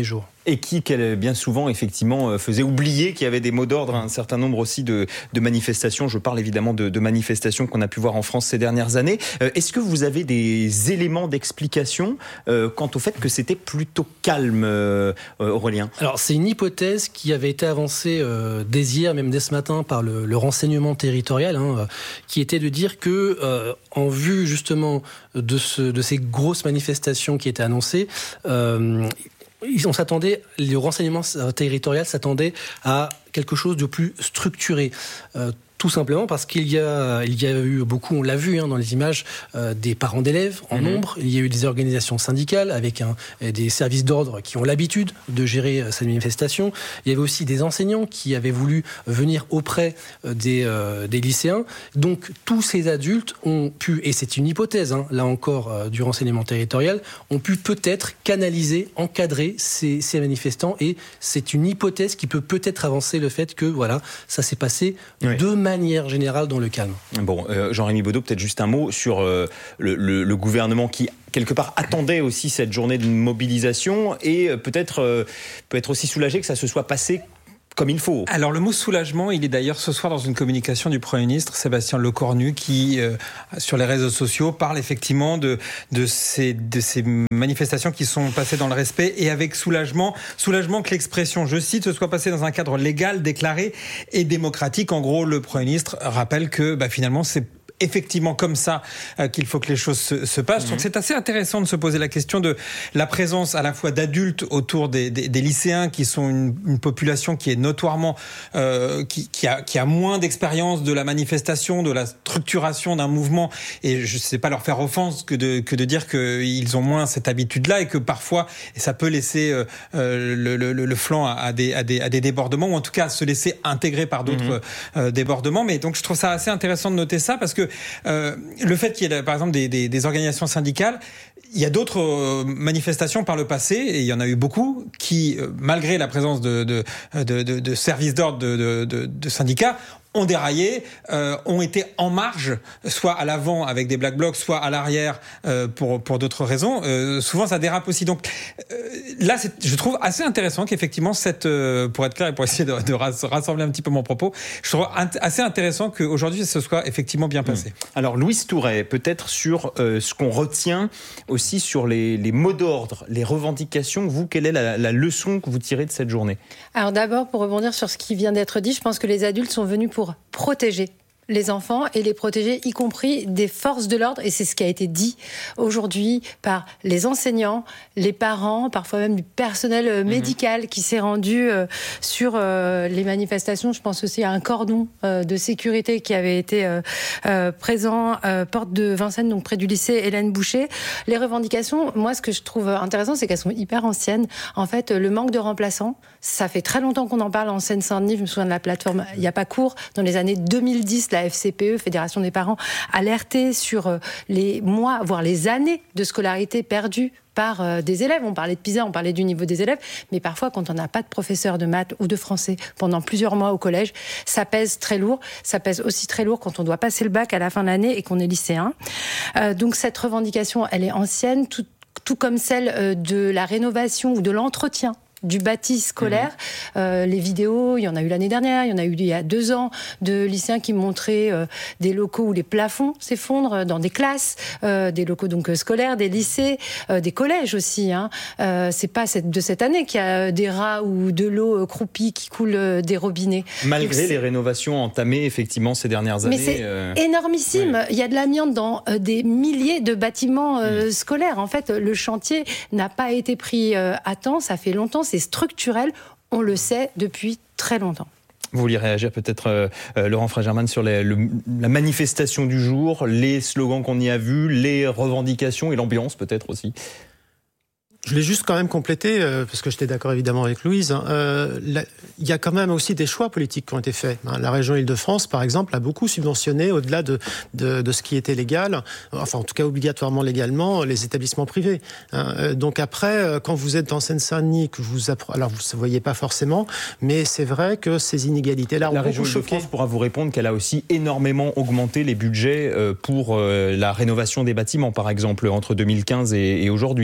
Et qui, bien souvent, effectivement, faisait oublier qu'il y avait des mots d'ordre, un certain nombre aussi de, de manifestations. Je parle évidemment de, de manifestations qu'on a pu voir en France ces dernières années. Euh, est-ce que vous avez des éléments d'explication euh, quant au fait que c'était plutôt calme, euh, Aurélien ? Alors, c'est une hypothèse qui avait été avancée euh, dès hier, même dès ce matin, par le, le renseignement territorial, hein, qui était de dire que, euh, en vue justement de, ce, de ces grosses manifestations qui étaient annoncées, euh, on s'attendait, le renseignement territorial s'attendait à quelque chose de plus structuré. Euh, Tout simplement parce qu'il y a, il y a eu beaucoup, on l'a vu hein, dans les images, euh, des parents d'élèves en mmh. nombre. Il y a eu des organisations syndicales avec un, des services d'ordre qui ont l'habitude de gérer euh, cette manifestation. Il y avait aussi des enseignants qui avaient voulu venir auprès euh, des, euh, des lycéens. Donc tous ces adultes ont pu, et c'est une hypothèse, hein, là encore euh, du renseignement territorial, ont pu peut-être canaliser, encadrer ces, ces manifestants. Et c'est une hypothèse qui peut peut-être avancer le fait que voilà, ça s'est passé oui. de manière générale dans le calme. Bon, euh, Jean-Rémy Baudot, peut-être juste un mot sur euh, le, le, le gouvernement qui, quelque part, attendait aussi cette journée de mobilisation et euh, peut-être euh, peut être aussi soulagé que ça se soit passé comme il faut. Alors le mot soulagement, il est d'ailleurs ce soir dans une communication du Premier ministre Sébastien Lecornu qui, euh, sur les réseaux sociaux, parle effectivement de, de, ces, de ces manifestations qui sont passées dans le respect et avec soulagement. Soulagement que l'expression, je cite, se soit passée dans un cadre légal, déclaré et démocratique. En gros, le Premier ministre rappelle que bah, finalement c'est effectivement comme ça euh, qu'il faut que les choses se, se passent. Mmh. Je trouve que c'est assez intéressant de se poser la question de la présence à la fois d'adultes autour des, des, des lycéens qui sont une, une population qui est notoirement euh, qui, qui, a, qui a moins d'expérience de la manifestation, de la structuration d'un mouvement, et je ne sais pas leur faire offense que de, que de dire qu'ils ont moins cette habitude-là et que parfois et ça peut laisser euh, le, le, le flanc à, à, des, à, des, à des débordements ou en tout cas se laisser intégrer par d'autres mmh. euh, débordements. Mais donc je trouve ça assez intéressant de noter ça parce que Euh, le fait qu'il y ait par exemple des, des, des organisations syndicales, il y a d'autres euh, manifestations par le passé, et il y en a eu beaucoup, qui, euh, malgré la présence de, de, de, de, de services d'ordre de, de, de, de syndicats, ont déraillé, euh, ont été en marge, soit à l'avant avec des black blocs, soit à l'arrière euh, pour pour d'autres raisons. Euh, souvent, ça dérape aussi. Donc euh, là, c'est, je trouve assez intéressant qu'effectivement, cette, euh, pour être clair et pour essayer de, de rassembler un petit peu mon propos, je trouve assez intéressant qu'aujourd'hui, ce soit effectivement bien passé. Mmh. Alors, Louise Touret, peut-être sur euh, ce qu'on retient aussi sur les, les mots d'ordre, les revendications. Vous, quelle est la, la leçon que vous tirez de cette journée ? Alors d'abord, pour rebondir sur ce qui vient d'être dit, je pense que les adultes sont venus pour protéger les enfants et les protéger, y compris des forces de l'ordre. Et c'est ce qui a été dit aujourd'hui par les enseignants, les parents, parfois même du personnel médical mmh. qui s'est rendu euh, sur euh, les manifestations. Je pense aussi à un cordon euh, de sécurité qui avait été euh, euh, présent, euh, porte de Vincennes, donc près du lycée Hélène Boucher. Les revendications, moi, ce que je trouve intéressant, c'est qu'elles sont hyper anciennes. En fait, le manque de remplaçants, ça fait très longtemps qu'on en parle en Seine-Saint-Denis. Je me souviens de la plateforme Il n'y a pas cours. Dans les années deux mille dix, la F C P E, Fédération des parents, alertait sur les mois, voire les années de scolarité perdues par des élèves. On parlait de PISA, on parlait du niveau des élèves, mais parfois, quand on n'a pas de professeur de maths ou de français pendant plusieurs mois au collège, ça pèse très lourd. Ça pèse aussi très lourd quand on doit passer le bac à la fin de l'année et qu'on est lycéen. Euh, donc cette revendication, elle est ancienne, tout, tout comme celle de la rénovation ou de l'entretien du bâti scolaire. Mmh. Euh, les vidéos, il y en a eu l'année dernière, il y en a eu il y a deux ans, de lycéens qui montraient euh, des locaux où les plafonds s'effondrent dans des classes, euh, des locaux donc scolaires, des lycées, euh, des collèges aussi. Hein. Euh, c'est pas cette, de cette année qu'il y a des rats ou de l'eau croupie qui coule euh, des robinets. Malgré donc, les rénovations entamées effectivement ces dernières années. Mais c'est euh... énormissime. Ouais. Il y a de l'amiante dans euh, des milliers de bâtiments euh, mmh. scolaires. En fait, le chantier n'a pas été pris euh, à temps. Ça fait longtemps. C'est structurel, on le sait depuis très longtemps. Vous vouliez réagir peut-être, euh, Laurent Fragerman, sur les, le, la manifestation du jour, les slogans qu'on y a vus, les revendications et l'ambiance peut-être aussi. Je l'ai juste quand même complété, euh, parce que j'étais d'accord évidemment avec Louise. Hein. Euh, la, il y a quand même aussi des choix politiques qui ont été faits. Hein. La région Île-de-France, par exemple, a beaucoup subventionné, au-delà de, de, de ce qui était légal, enfin en tout cas obligatoirement légalement, les établissements privés. Hein. Euh, donc après, quand vous êtes en Seine-Saint-Denis, que vous appre... alors vous ne voyez pas forcément, mais c'est vrai que ces inégalités-là ont la région Île-de-France pourra vous répondre qu'elle a aussi énormément augmenté les budgets pour la rénovation des bâtiments, par exemple, entre deux mille quinze et, et aujourd'hui.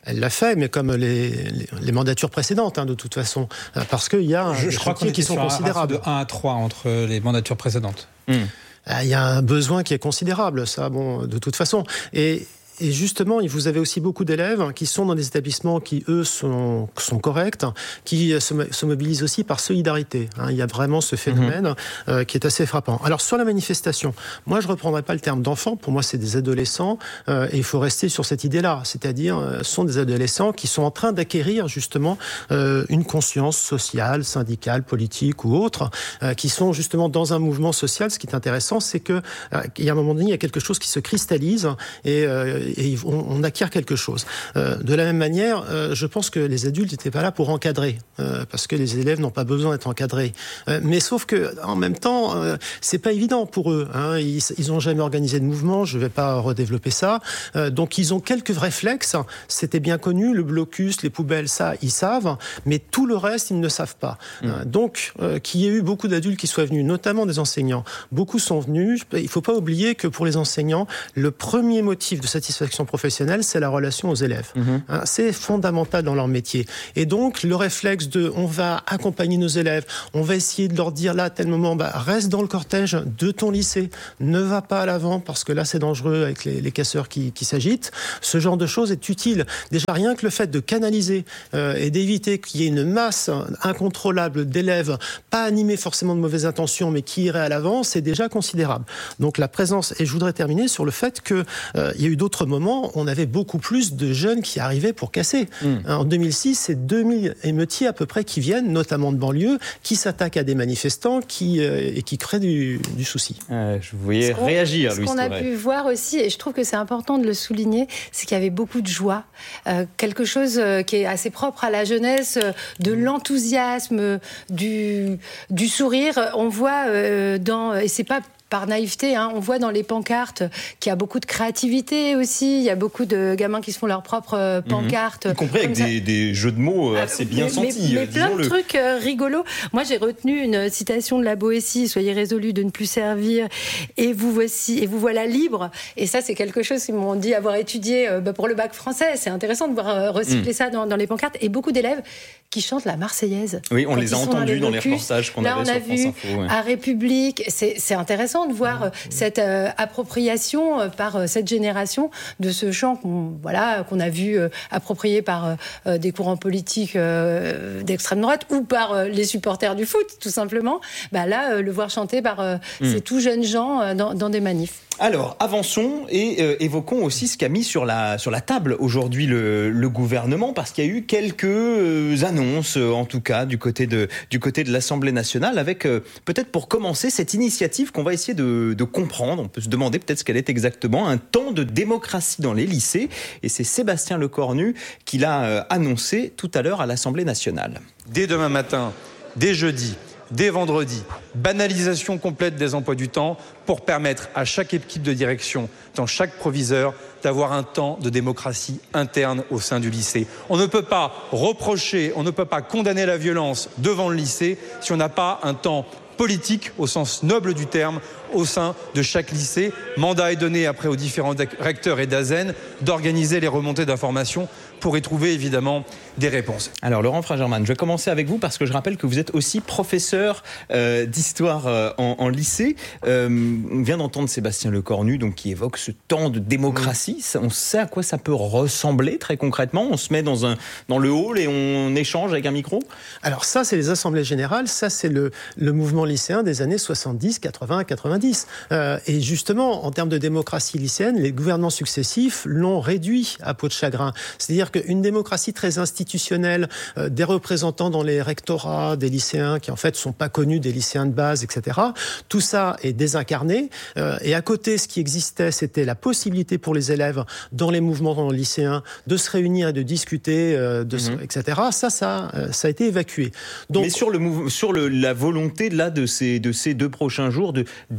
Elle l'a fait, mais comme les, les, les mandatures précédentes, hein, de toute façon, parce qu'il y a je, des je crois qu'on qui sont sur considérables. Un de un à trois entre les mandatures précédentes. Mmh. Il y a un besoin qui est considérable, ça, bon, de toute façon. Et Et justement, vous avez aussi beaucoup d'élèves qui sont dans des établissements qui, eux, sont, sont corrects, qui se, se mobilisent aussi par solidarité. Hein, il y a vraiment ce phénomène mmh. euh, qui est assez frappant. Alors, sur la manifestation, moi, je ne reprendrai pas le terme d'enfants. Pour moi, c'est des adolescents. Euh, et il faut rester sur cette idée-là. C'est-à-dire, euh, ce sont des adolescents qui sont en train d'acquérir, justement, euh, une conscience sociale, syndicale, politique ou autre, euh, qui sont, justement, dans un mouvement social. Ce qui est intéressant, c'est qu'il euh, y a un moment donné, il y a quelque chose qui se cristallise et euh, et on, on acquiert quelque chose. Euh, de la même manière, euh, je pense que les adultes n'étaient pas là pour encadrer, euh, parce que les élèves n'ont pas besoin d'être encadrés. Euh, mais sauf que, en même temps, euh, c'est pas évident pour eux. Hein. Ils, ils ont jamais organisé de mouvement. Je vais pas redévelopper ça. Euh, donc ils ont quelques réflexes. C'était bien connu. Le blocus, les poubelles, ça, ils savent. Mais tout le reste, ils ne savent pas. Mmh. Euh, donc, euh, qu'il y ait eu beaucoup d'adultes qui soient venus, notamment des enseignants. Beaucoup sont venus. Il faut pas oublier que pour les enseignants, le premier motif de satisfaction professionnelle, c'est la relation aux élèves. Mmh. Hein, c'est fondamental dans leur métier. Et donc, le réflexe de on va accompagner nos élèves, on va essayer de leur dire là, à tel moment, bah, reste dans le cortège de ton lycée, ne va pas à l'avant parce que là, c'est dangereux avec les, les casseurs qui, qui s'agitent. Ce genre de choses est utile. Déjà, rien que le fait de canaliser euh, et d'éviter qu'il y ait une masse incontrôlable d'élèves, pas animés forcément de mauvaises intentions, mais qui iraient à l'avant, c'est déjà considérable. Donc, la présence, et je voudrais terminer sur le fait qu'il euh, y a eu d'autres moment, on avait beaucoup plus de jeunes qui arrivaient pour casser. Mmh. En deux mille six, c'est deux mille émeutiers à peu près qui viennent, notamment de banlieue, qui s'attaquent à des manifestants qui, euh, et qui créent du, du souci. Euh, je voyais réagir, Louise. Ce qu'on a pu voir aussi, et je trouve que c'est important de le souligner, c'est qu'il y avait beaucoup de joie. Euh, quelque chose qui est assez propre à la jeunesse, de l'enthousiasme, du, du sourire. On voit euh, dans... Et c'est pas par naïveté, hein. On voit dans les pancartes qu'il y a beaucoup de créativité aussi. Il y a beaucoup de gamins qui se font leurs propres pancartes. Mmh. Y compris avec des, des jeux de mots assez bien mais, sentis. Mais, mais plein de trucs euh, rigolos. Moi, j'ai retenu une citation de la Boétie, « Soyez résolus de ne plus servir et vous voici et vous voilà libre ». Et ça, c'est quelque chose qu'ils m'ont dit avoir étudié euh, bah, pour le bac français. C'est intéressant de voir euh, recycler mmh. ça dans, dans les pancartes. Et beaucoup d'élèves qui chantent la Marseillaise. Oui, on les a entendus dans les, dans les reportages qu'on Là, avait on sur a France vu Info. Ouais. à République, c'est, c'est intéressant de voir mmh. cette euh, appropriation euh, par euh, cette génération de ce chant qu'on, voilà, qu'on a vu euh, approprié par euh, des courants politiques euh, d'extrême droite ou par euh, les supporters du foot, tout simplement. Bah là, euh, le voir chanter par euh, mmh. ces tout jeunes gens euh, dans, dans des manifs. Alors, avançons et euh, évoquons aussi ce qu'a mis sur la, sur la table aujourd'hui le, le gouvernement, parce qu'il y a eu quelques euh, annonces, euh, en tout cas, du côté de, du côté de l'Assemblée nationale, avec euh, peut-être pour commencer cette initiative qu'on va essayer de, de comprendre. On peut se demander peut-être ce qu'elle est exactement, un temps de démocratie dans les lycées. Et c'est Sébastien Lecornu qui l'a euh, annoncé tout à l'heure à l'Assemblée nationale. Dès demain matin, dès jeudi, dès vendredi, banalisation complète des emplois du temps pour permettre à chaque équipe de direction, dans chaque proviseur, d'avoir un temps de démocratie interne au sein du lycée. On ne peut pas reprocher, on ne peut pas condamner la violence devant le lycée si on n'a pas un temps politique au sens noble du terme au sein de chaque lycée. Mandat est donné après aux différents recteurs et d'A S E N d'organiser les remontées d'informations pour y trouver évidemment des réponses. Alors Laurent Fragerman, je vais commencer avec vous parce que je rappelle que vous êtes aussi professeur euh, d'histoire euh, en, en lycée. Euh, on vient d'entendre Sébastien Lecornu donc, qui évoque ce temps de démocratie. Ça, on sait à quoi ça peut ressembler très concrètement. On se met dans, un, dans le hall et on échange avec un micro. Alors ça, c'est les assemblées générales. Ça, c'est le, le mouvement lycéen des années soixante-dix, quatre-vingts, quatre-vingt-dix. Euh, et justement, en termes de démocratie lycéenne, les gouvernements successifs l'ont réduit à peau de chagrin. C'est-à-dire qu'une démocratie très institutionnelle, euh, des représentants dans les rectorats, des lycéens qui en fait sont pas connus des lycéens de base, et cetera. Tout ça est désincarné. Euh, et à côté, ce qui existait, c'était la possibilité pour les élèves dans les mouvements lycéens de se réunir et de discuter, euh, de mmh. et cetera. Ça, ça, euh, ça a été évacué. Donc, mais sur le sur le, la volonté là de ces de ces deux prochains jours de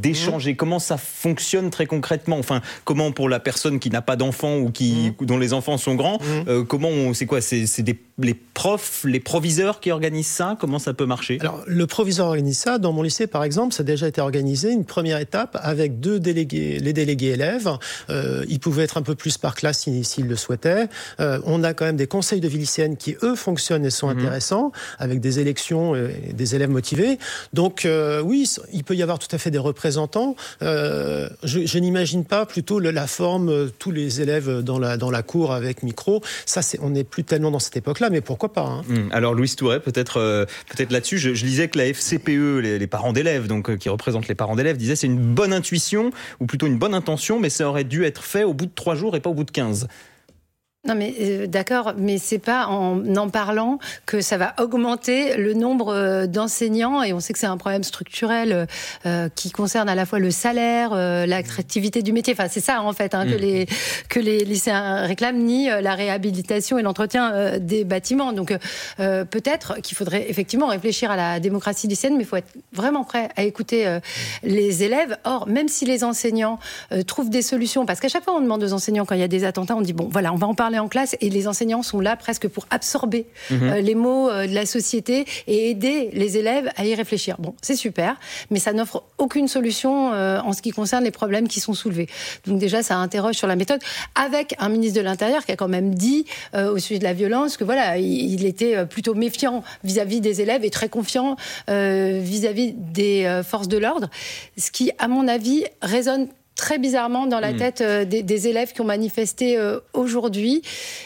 d'échanger. Mmh. Comment ça fonctionne très concrètement ? Enfin, comment pour la personne qui n'a pas d'enfants ou qui, mmh. dont les enfants sont grands, mmh. euh, comment on, c'est quoi ? C'est, c'est des, les profs, les proviseurs qui organisent ça ? Comment ça peut marcher ? Alors, le proviseur organise ça. Dans mon lycée, par exemple, ça a déjà été organisé, une première étape avec deux délégués, les délégués élèves. Euh, ils pouvaient être un peu plus par classe s'ils, s'ils le souhaitaient. Euh, on a quand même des conseils de vie lycéenne qui, eux, fonctionnent et sont mmh. intéressants, avec des élections et des élèves motivés. Donc, euh, oui, il peut y avoir tout à fait des représentants. Euh, je, je n'imagine pas plutôt le, la forme, euh, tous les élèves dans la, dans la cour avec micro. Ça, c'est, on n'est plus tellement dans cette époque-là, mais pourquoi pas hein. mmh. Alors, Louise Touret, peut-être, euh, peut-être là-dessus, je, je lisais que la F C P E, les, les parents d'élèves, donc, euh, qui représentent les parents d'élèves, disaient c'est une bonne intuition, ou plutôt une bonne intention, mais ça aurait dû être fait au bout de trois jours et pas au bout de quinze. Non mais euh, d'accord, mais c'est pas en en parlant que ça va augmenter le nombre euh, d'enseignants, et on sait que c'est un problème structurel euh, qui concerne à la fois le salaire, euh, l'attractivité du métier. Enfin c'est ça en fait hein, mmh. que les que les lycéens réclament, ni euh, la réhabilitation et l'entretien euh, des bâtiments. Donc euh, peut-être qu'il faudrait effectivement réfléchir à la démocratie lycéenne, mais il faut être vraiment prêt à écouter euh, les élèves. Or même si les enseignants euh, trouvent des solutions, parce qu'à chaque fois on demande aux enseignants quand il y a des attentats, on dit bon voilà on va en parler en classe, et les enseignants sont là presque pour absorber mmh. euh, les mots euh, de la société et aider les élèves à y réfléchir. Bon, c'est super, mais ça n'offre aucune solution euh, en ce qui concerne les problèmes qui sont soulevés. Donc déjà, ça interroge sur la méthode, avec un ministre de l'Intérieur qui a quand même dit euh, au sujet de la violence que voilà, il, il était plutôt méfiant vis-à-vis des élèves et très confiant euh, vis-à-vis des euh, forces de l'ordre, ce qui, à mon avis, résonne très bizarrement dans la mmh. tête euh, des, des élèves qui ont manifesté euh, aujourd'hui,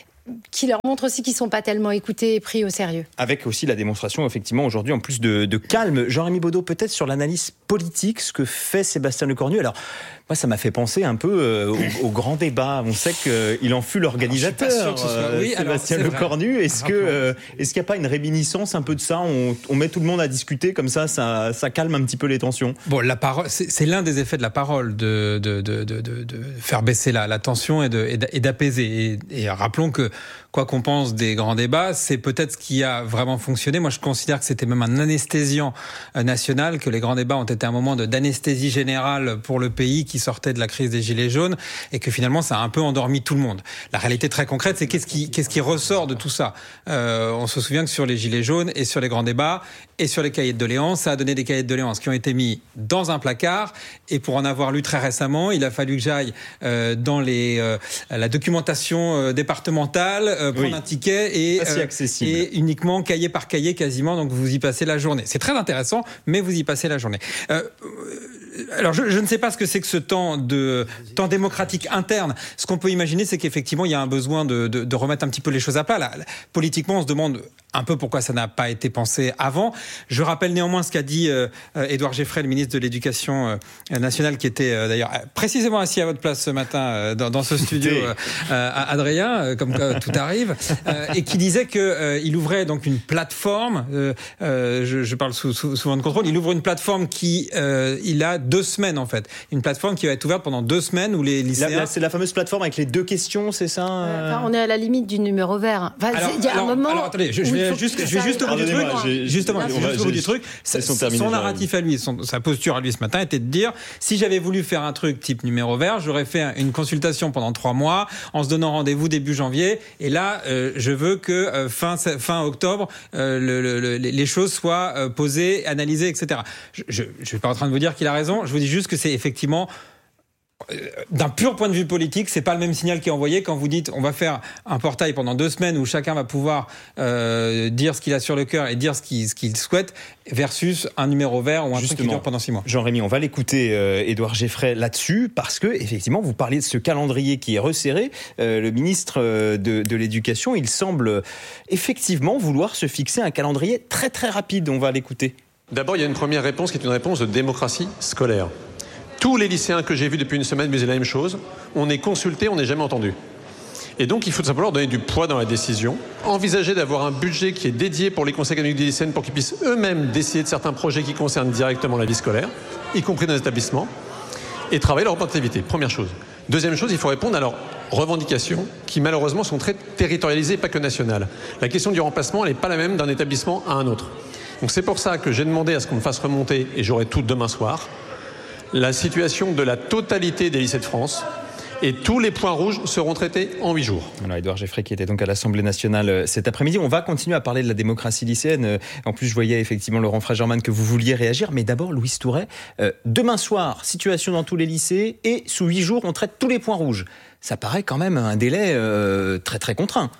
qui leur montre aussi qu'ils ne sont pas tellement écoutés et pris au sérieux. Avec aussi la démonstration, effectivement, aujourd'hui, en plus de, de calme. Jean-Rémy Baudot, peut-être sur l'analyse politique, ce que fait Sébastien Lecornu. Alors, moi, ça m'a fait penser un peu euh, au, au grand débat. On sait qu'il en fut l'organisateur, soit... euh, oui, Sébastien Lecornu. Est-ce, que, euh, est-ce qu'il n'y a pas une réminiscence un peu de ça ? on, on met tout le monde à discuter, comme ça, ça, ça calme un petit peu les tensions. Bon, la parole, c'est, c'est l'un des effets de la parole, de, de, de, de, de, de faire baisser la, la tension et, de, et d'apaiser. Et, et rappelons que, quoi qu'on pense des grands débats, c'est peut-être ce qui a vraiment fonctionné. Moi, je considère que c'était même un anesthésiant national, que les grands débats ont été un moment de, d'anesthésie générale pour le pays qui sortait de la crise des Gilets jaunes, et que finalement, ça a un peu endormi tout le monde. La réalité très concrète, c'est qu'est-ce qui, qu'est-ce qui ressort de tout ça ? euh, On se souvient que sur les Gilets jaunes et sur les grands débats et sur les cahiers de doléances, ça a donné des cahiers de doléances qui ont été mis dans un placard, et pour en avoir lu très récemment, il a fallu que j'aille euh, dans les, euh, la documentation euh, départementale, euh, prendre oui. un ticket et, euh, et uniquement cahier par cahier quasiment, donc vous y passez la journée. C'est très intéressant, mais vous y passez la journée. Euh, alors je, je ne sais pas ce que c'est que ce temps de temps démocratique interne. Ce qu'on peut imaginer, c'est qu'effectivement il y a un besoin de, de, de remettre un petit peu les choses à plat. Là, politiquement, on se demande un peu pourquoi ça n'a pas été pensé avant. Je rappelle néanmoins ce qu'a dit euh, Édouard Geffray, le ministre de l'Éducation euh, nationale, qui était euh, d'ailleurs précisément assis à votre place ce matin euh, dans, dans ce studio, euh, euh, Adrien, euh, comme euh, tout arrive, euh, et qui disait que euh, il ouvrait donc une plateforme. Euh, euh, je, je parle sous, sous, souvent de contrôle. Il ouvre une plateforme qui, euh, il a deux semaines en fait, une plateforme qui va être ouverte pendant deux semaines où les lycéens. Là, là, c'est la fameuse plateforme avec les deux questions, c'est ça euh... enfin, on est à la limite du numéro vert. Enfin, alors, il y a alors, un moment. Alors attendez, je, je vais juste, je vais juste au bout du truc. Justement, je vais juste au bout du truc. Son narratif à lui, son, sa posture à lui ce matin était de dire, si j'avais voulu faire un truc type numéro vert, j'aurais fait une consultation pendant trois mois en se donnant rendez-vous début janvier. Et là, euh, je veux que euh, fin fin octobre, euh, le, le, les choses soient euh, posées, analysées, et cetera. Je ne suis pas en train de vous dire qu'il a raison. Je vous dis juste que c'est effectivement, d'un pur point de vue politique, c'est pas le même signal qui est envoyé quand vous dites on va faire un portail pendant deux semaines où chacun va pouvoir euh, dire ce qu'il a sur le cœur et dire ce qu'il, ce qu'il souhaite, versus un numéro vert ou un Justement, truc qui dure pendant six mois. Jean-Rémy, on va l'écouter, euh, Édouard Geffray, là-dessus, parce que effectivement, vous parliez de ce calendrier qui est resserré. Euh, le ministre de, de l'Éducation, il semble effectivement vouloir se fixer un calendrier très très rapide. On va l'écouter. D'abord, il y a une première réponse qui est une réponse de démocratie scolaire. Tous les lycéens que j'ai vus depuis une semaine me disaient la même chose. On est consulté, on n'est jamais entendu. Et donc, il faut tout simplement leur donner du poids dans la décision. Envisager d'avoir un budget qui est dédié pour les conseils académiques des lycéennes pour qu'ils puissent eux-mêmes décider de certains projets qui concernent directement la vie scolaire, y compris dans les établissements, et travailler leur représentativité. Première chose. Deuxième chose, il faut répondre à leurs revendications qui, malheureusement, sont très territorialisées et pas que nationales. La question du remplacement, elle n'est pas la même d'un établissement à un autre. Donc, c'est pour ça que j'ai demandé à ce qu'on me fasse remonter, et j'aurai tout demain soir, la situation de la totalité des lycées de France. Et tous les points rouges seront traités en huit jours. Alors, Édouard Geffray qui était donc à l'Assemblée nationale cet après-midi. On va continuer à parler de la démocratie lycéenne. En plus, je voyais effectivement, Laurent Fragerman, que vous vouliez réagir. Mais d'abord, Louise Touret, euh, demain soir, situation dans tous les lycées. Et sous huit jours, on traite tous les points rouges. Ça paraît quand même un délai euh, très très contraint.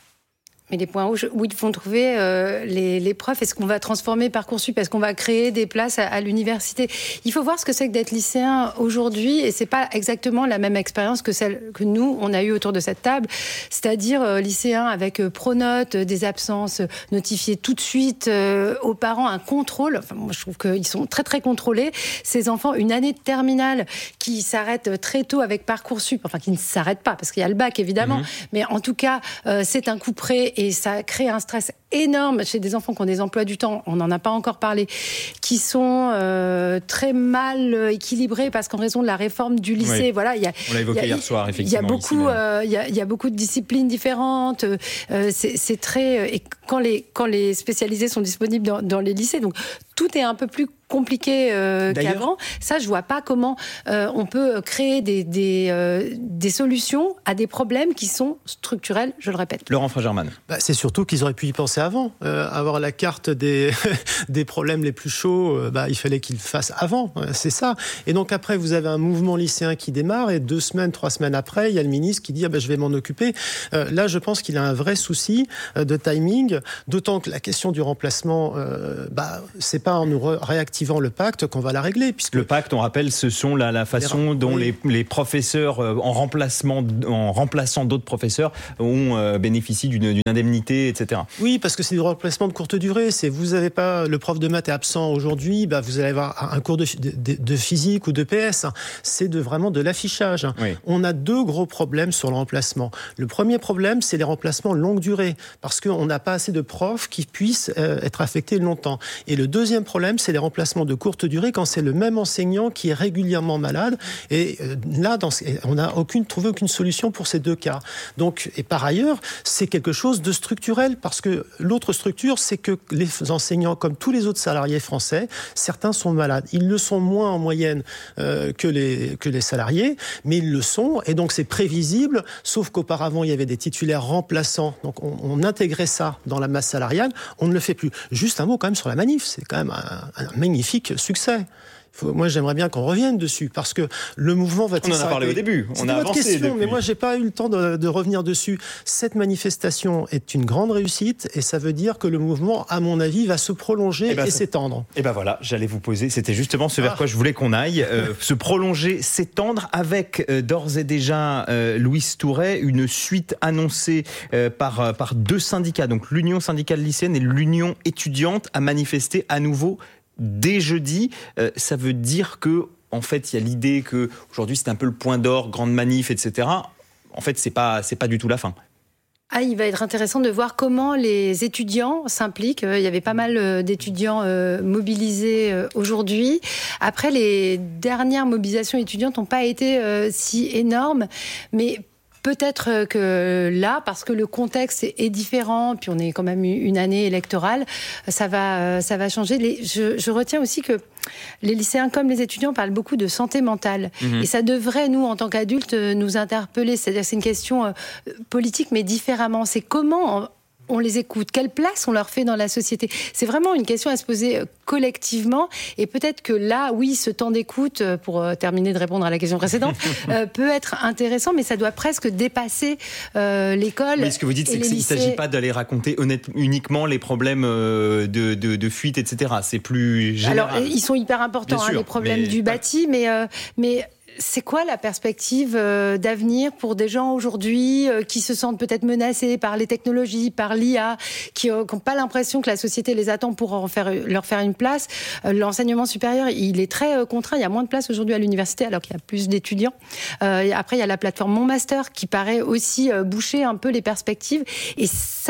Mais les points rouges, où ils vont trouver euh, les, les profs? Est-ce qu'on va transformer Parcoursup? Est-ce qu'on va créer des places à, à l'université? Il faut voir ce que c'est que d'être lycéen aujourd'hui, et c'est pas exactement la même expérience que celle que nous, on a eue autour de cette table, c'est-à-dire euh, lycéen avec euh, pronote, euh, des absences euh, notifiées tout de suite euh, aux parents, un contrôle. Enfin, moi, je trouve qu'ils sont très très contrôlés. Ces enfants, une année de terminale qui s'arrête très tôt avec Parcoursup, enfin qui ne s'arrête pas, parce qu'il y a le bac évidemment, mmh. mais en tout cas, euh, c'est un coup près. Et ça crée un stress énorme chez des enfants qui ont des emplois du temps, on n'en a pas encore parlé, qui sont euh, très mal équilibrés parce qu'en raison de la réforme du lycée, oui. voilà, il y a, on l'a évoqué y a, hier soir, effectivement. Il y a beaucoup, euh, il y a, il y a beaucoup de disciplines différentes. Euh, c'est, c'est très, et quand les quand les spécialisés sont disponibles dans, dans les lycées, donc tout est un peu plus compliqué euh, qu'avant. Ça, je vois pas comment euh, on peut créer des des, euh, des solutions à des problèmes qui sont structurels. Je le répète. Laurent Fragerman. Bah, c'est surtout qu'ils auraient pu y penser avant. Euh, avoir la carte des des problèmes les plus chauds, euh, bah, il fallait qu'ils le fassent avant. C'est ça. Et donc après, vous avez un mouvement lycéen qui démarre et deux semaines, trois semaines après, il y a le ministre qui dit ah, bah, je vais m'en occuper. Euh, là, je pense qu'il a un vrai souci euh, de timing. D'autant que la question du remplacement, euh, bah, c'est pas en nous réactivant le pacte qu'on va la régler. Puisque le pacte, on rappelle, ce sont la, la façon les, dont oui. les, les professeurs, euh, en, remplacement, en remplaçant d'autres professeurs, ont euh, bénéficié d'une, d'une indemnité, et cetera. Oui, parce que c'est du remplacement de courte durée. C'est vous n'avez pas le prof de maths est absent aujourd'hui, bah, vous allez avoir un cours de, de, de physique ou de P S. C'est de, vraiment de l'affichage. Oui. On a deux gros problèmes sur le remplacement. Le premier problème, c'est les remplacements longue durée, parce qu'on n'a pas assez de profs qui puissent euh, être affectés longtemps. Et le deuxième problème, c'est les remplacements de courte durée quand c'est le même enseignant qui est régulièrement malade. Et euh, là, dans, on n'a aucune, trouvé aucune solution pour ces deux cas. Donc, et par ailleurs, c'est quelque chose de structurel, parce que l'autre structure, c'est que les enseignants, comme tous les autres salariés français, certains sont malades. Ils le sont moins en moyenne euh, que, les, que les salariés, mais ils le sont, et donc c'est prévisible, sauf qu'auparavant, il y avait des titulaires remplaçants, donc on, on intégrait ça dans la masse salariale, on ne le fait plus. Juste un mot quand même sur la manif, c'est quand même un, un magnifique succès. Faut, moi, j'aimerais bien qu'on revienne dessus, parce que le mouvement va... On en a parlé au début, on a avancé question, depuis. Mais moi, j'ai pas eu le temps de, de revenir dessus. Cette manifestation est une grande réussite, et ça veut dire que le mouvement, à mon avis, va se prolonger et, ben, et s'étendre. Et ben voilà, j'allais vous poser, c'était justement ce vers ah. quoi je voulais qu'on aille, euh, se prolonger, s'étendre, avec euh, d'ores et déjà, euh, Louise Touret, une suite annoncée euh, par, par deux syndicats, donc l'Union syndicale lycéenne et l'Union étudiante, à manifester à nouveau dès jeudi. Euh, ça veut dire que, en fait, il y a l'idée que aujourd'hui c'est un peu le point d'orgue, grande manif, et cetera. En fait, c'est pas, c'est pas du tout la fin. Ah, il va être intéressant de voir comment les étudiants s'impliquent. Il y avait pas mal d'étudiants mobilisés aujourd'hui. Après, les dernières mobilisations étudiantes n'ont pas été si énormes, mais peut-être que là, parce que le contexte est différent, puis on est quand même une année électorale, ça va, ça va changer. Les, je, je retiens aussi que les lycéens comme les étudiants parlent beaucoup de santé mentale. Mmh. Et ça devrait, nous, en tant qu'adultes, nous interpeller. C'est-à-dire que c'est une question euh, politique, mais différemment. C'est comment... On, on les écoute, quelle place on leur fait dans la société. C'est vraiment une question à se poser collectivement, et peut-être que là, oui, ce temps d'écoute, pour terminer de répondre à la question précédente, euh, peut être intéressant, mais ça doit presque dépasser euh, l'école. Mais ce que vous dites, c'est qu'il ne s'agit pas d'aller raconter honnête, uniquement les problèmes euh, de, de, de fuite, et cetera. C'est plus général. Alors, ils sont hyper importants, hein, les problèmes mais... du bâti, mais... Euh, mais c'est quoi la perspective euh, d'avenir pour des gens aujourd'hui euh, qui se sentent peut-être menacés par les technologies, par l'I A, qui n'ont euh, pas l'impression que la société les attend pour en faire, leur faire une place. Euh, l'enseignement supérieur, il est très euh, contraint. Il y a moins de place aujourd'hui à l'université alors qu'il y a plus d'étudiants. Euh, après, il y a la plateforme Mon Master qui paraît aussi euh, boucher un peu les perspectives. Et ça...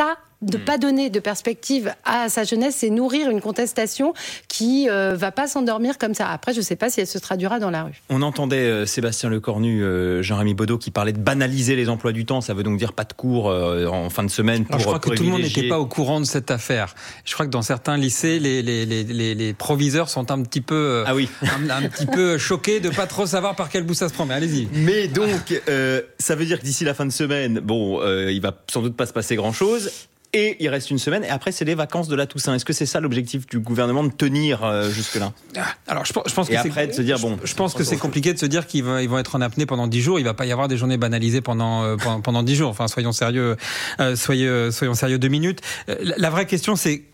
de pas donner de perspective à sa jeunesse, c'est nourrir une contestation qui euh, va pas s'endormir comme ça. Après, je sais pas si elle se traduira dans la rue. On entendait euh, Sébastien Lecornu, euh, Jean-Rémy Baudot qui parlait de banaliser les emplois du temps. Ça veut donc dire pas de cours euh, en fin de semaine pour. Alors, je crois pour que tout le monde privilégier... n'était pas au courant de cette affaire. Je crois que dans certains lycées, les, les, les, les, les proviseurs sont un petit peu, ah oui. un, un petit peu choqués de pas trop savoir par quel bout ça se prend. Mais allez-y. Mais donc, euh, ça veut dire que d'ici la fin de semaine, bon, euh, il va sans doute pas se passer grand-chose. Et il reste une semaine, et après c'est les vacances de la Toussaint. Est-ce que c'est ça l'objectif du gouvernement, de tenir euh, jusque-là ? Alors je pense, je pense que et c'est, après de se dire bon. Je, je pense que c'est compliqué de se dire qu'ils vont, ils vont être en apnée pendant dix jours. Il va pas y avoir des journées banalisées pendant euh, pendant, pendant dix jours. Enfin, soyons sérieux, euh, soyez, soyons sérieux deux minutes. Euh, la, la vraie question c'est.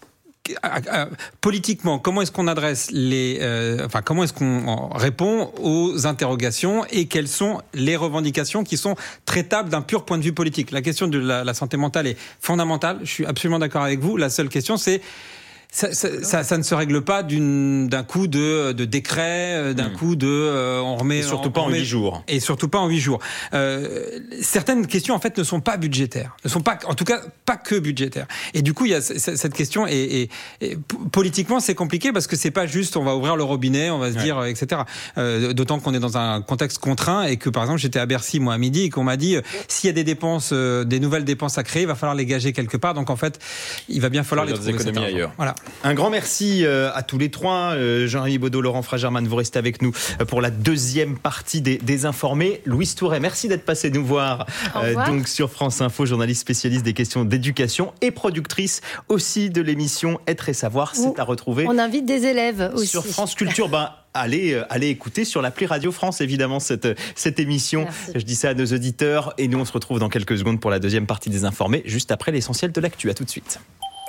Politiquement, comment est-ce qu'on adresse les, euh, enfin, comment est-ce qu'on répond aux interrogations et quelles sont les revendications qui sont traitables d'un pur point de vue politique ? La question de la, la santé mentale est fondamentale. Je suis absolument d'accord avec vous. La seule question, c'est Ça, ça, ça, ça ne se règle pas d'une, d'un coup de, de décret, d'un mmh. coup de euh, on remet. Et surtout on, pas on en huit jours. Et surtout pas en huit jours. Euh, certaines questions en fait ne sont pas budgétaires, ne sont pas, en tout cas pas que budgétaires. Et du coup il y a c- c- cette question et, et, et politiquement c'est compliqué parce que c'est pas juste on va ouvrir le robinet, on va se ouais. dire et cetera. Euh, d'autant qu'on est dans un contexte contraint et que par exemple j'étais à Bercy moi à midi et qu'on m'a dit euh, s'il y a des dépenses, euh, des nouvelles dépenses à créer, il va falloir les gager quelque part. Donc en fait il va bien falloir les trouver. Économies ailleurs. Voilà. Un grand merci à tous les trois. Jean-Rémy Baudot, Laurent Fragerman, vous restez avec nous pour la deuxième partie des, des informés. Louise Touret, merci d'être passée nous voir euh, donc sur France Info, journaliste spécialiste des questions d'éducation et productrice aussi de l'émission Être et Savoir. C'est à retrouver. On invite des élèves aussi. Sur France Culture. Bah, Allez, allez écouter sur l'appli Radio France, évidemment, cette, cette émission. Merci. Je dis ça à nos auditeurs. Et nous, on se retrouve dans quelques secondes pour la deuxième partie des informés, juste après l'essentiel de l'actu. À tout de suite.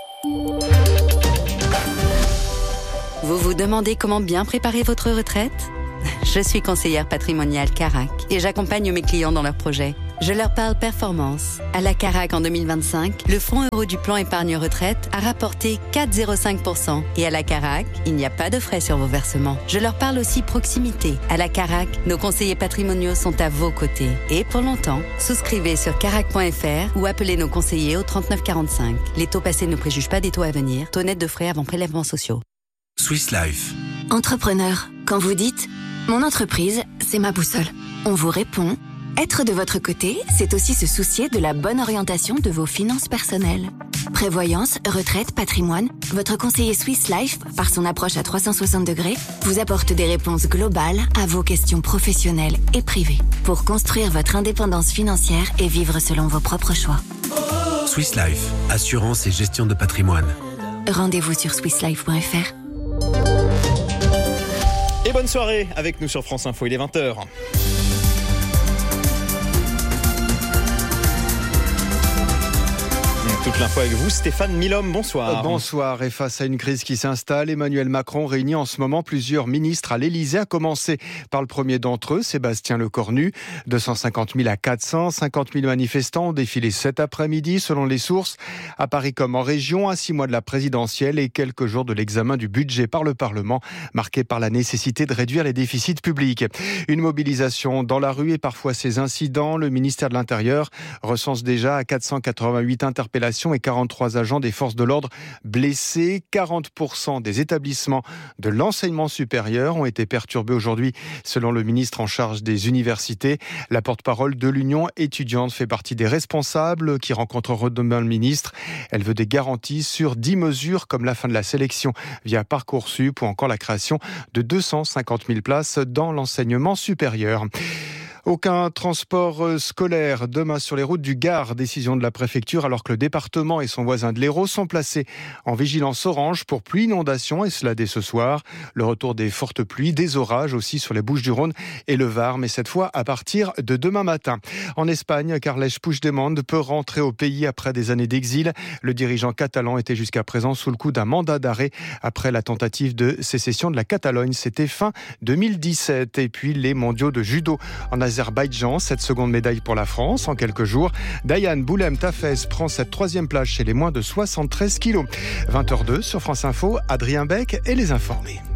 Vous vous demandez comment bien préparer votre retraite ? Je suis conseillère patrimoniale Carac et j'accompagne mes clients dans leurs projets. Je leur parle performance. À la Carac en deux mille vingt-cinq, le fonds euro du plan épargne retraite a rapporté quatre virgule zéro cinq pour cent. Et à la Carac, il n'y a pas de frais sur vos versements. Je leur parle aussi proximité. À la Carac, nos conseillers patrimoniaux sont à vos côtés. Et pour longtemps, souscrivez sur carac point f r ou appelez nos conseillers au trente-neuf quarante-cinq. Les taux passés ne préjugent pas des taux à venir. Taux net de frais avant prélèvements sociaux. Swiss Life. Entrepreneur, quand vous dites « Mon entreprise, c'est ma boussole », on vous répond « Être de votre côté, c'est aussi se soucier de la bonne orientation de vos finances personnelles. » Prévoyance, retraite, patrimoine, votre conseiller Swiss Life, par son approche à trois cent soixante degrés, vous apporte des réponses globales à vos questions professionnelles et privées pour construire votre indépendance financière et vivre selon vos propres choix. Swiss Life, assurance et gestion de patrimoine. Rendez-vous sur swiss life point f r. Et bonne soirée avec nous sur France Info, il est vingt heures. Toute l'info avec vous, Stéphane Milhomme, bonsoir. Bonsoir, et face à une crise qui s'installe, Emmanuel Macron réunit en ce moment plusieurs ministres à l'Élysée, à commencer par le premier d'entre eux, Sébastien Lecornu. deux cent cinquante mille à quatre cent cinquante mille manifestants ont défilé cet après-midi, selon les sources, à Paris comme en région, à six mois de la présidentielle et quelques jours de l'examen du budget par le Parlement, marqué par la nécessité de réduire les déficits publics. Une mobilisation dans la rue et parfois ces incidents. Le ministère de l'Intérieur recense déjà à quatre cent quatre-vingt-huit interpellations et quarante-trois agents des forces de l'ordre blessés. quarante pour cent des établissements de l'enseignement supérieur ont été perturbés aujourd'hui, selon le ministre en charge des universités. La porte-parole de l'Union étudiante fait partie des responsables qui rencontreront demain le ministre. Elle veut des garanties sur dix mesures comme la fin de la sélection via Parcoursup ou encore la création de deux cent cinquante mille places dans l'enseignement supérieur. Aucun transport scolaire demain sur les routes du Gard. Décision de la préfecture alors que le département et son voisin de l'Hérault sont placés en vigilance orange pour pluie inondation et cela dès ce soir. Le retour des fortes pluies, des orages aussi sur les Bouches-du-Rhône et le Var, mais cette fois à partir de demain matin. En Espagne, Carles Puigdemont peut rentrer au pays après des années d'exil. Le dirigeant catalan était jusqu'à présent sous le coup d'un mandat d'arrêt après la tentative de sécession de la Catalogne. C'était fin deux mille dix-sept. Et puis les mondiaux de judo en Azerbaïdjan, cette seconde médaille pour la France en quelques jours. Diane Boulem-Tafez prend cette troisième place chez les moins de soixante-treize kilos. vingt heures deux sur France Info, Adrien Beck et les informés.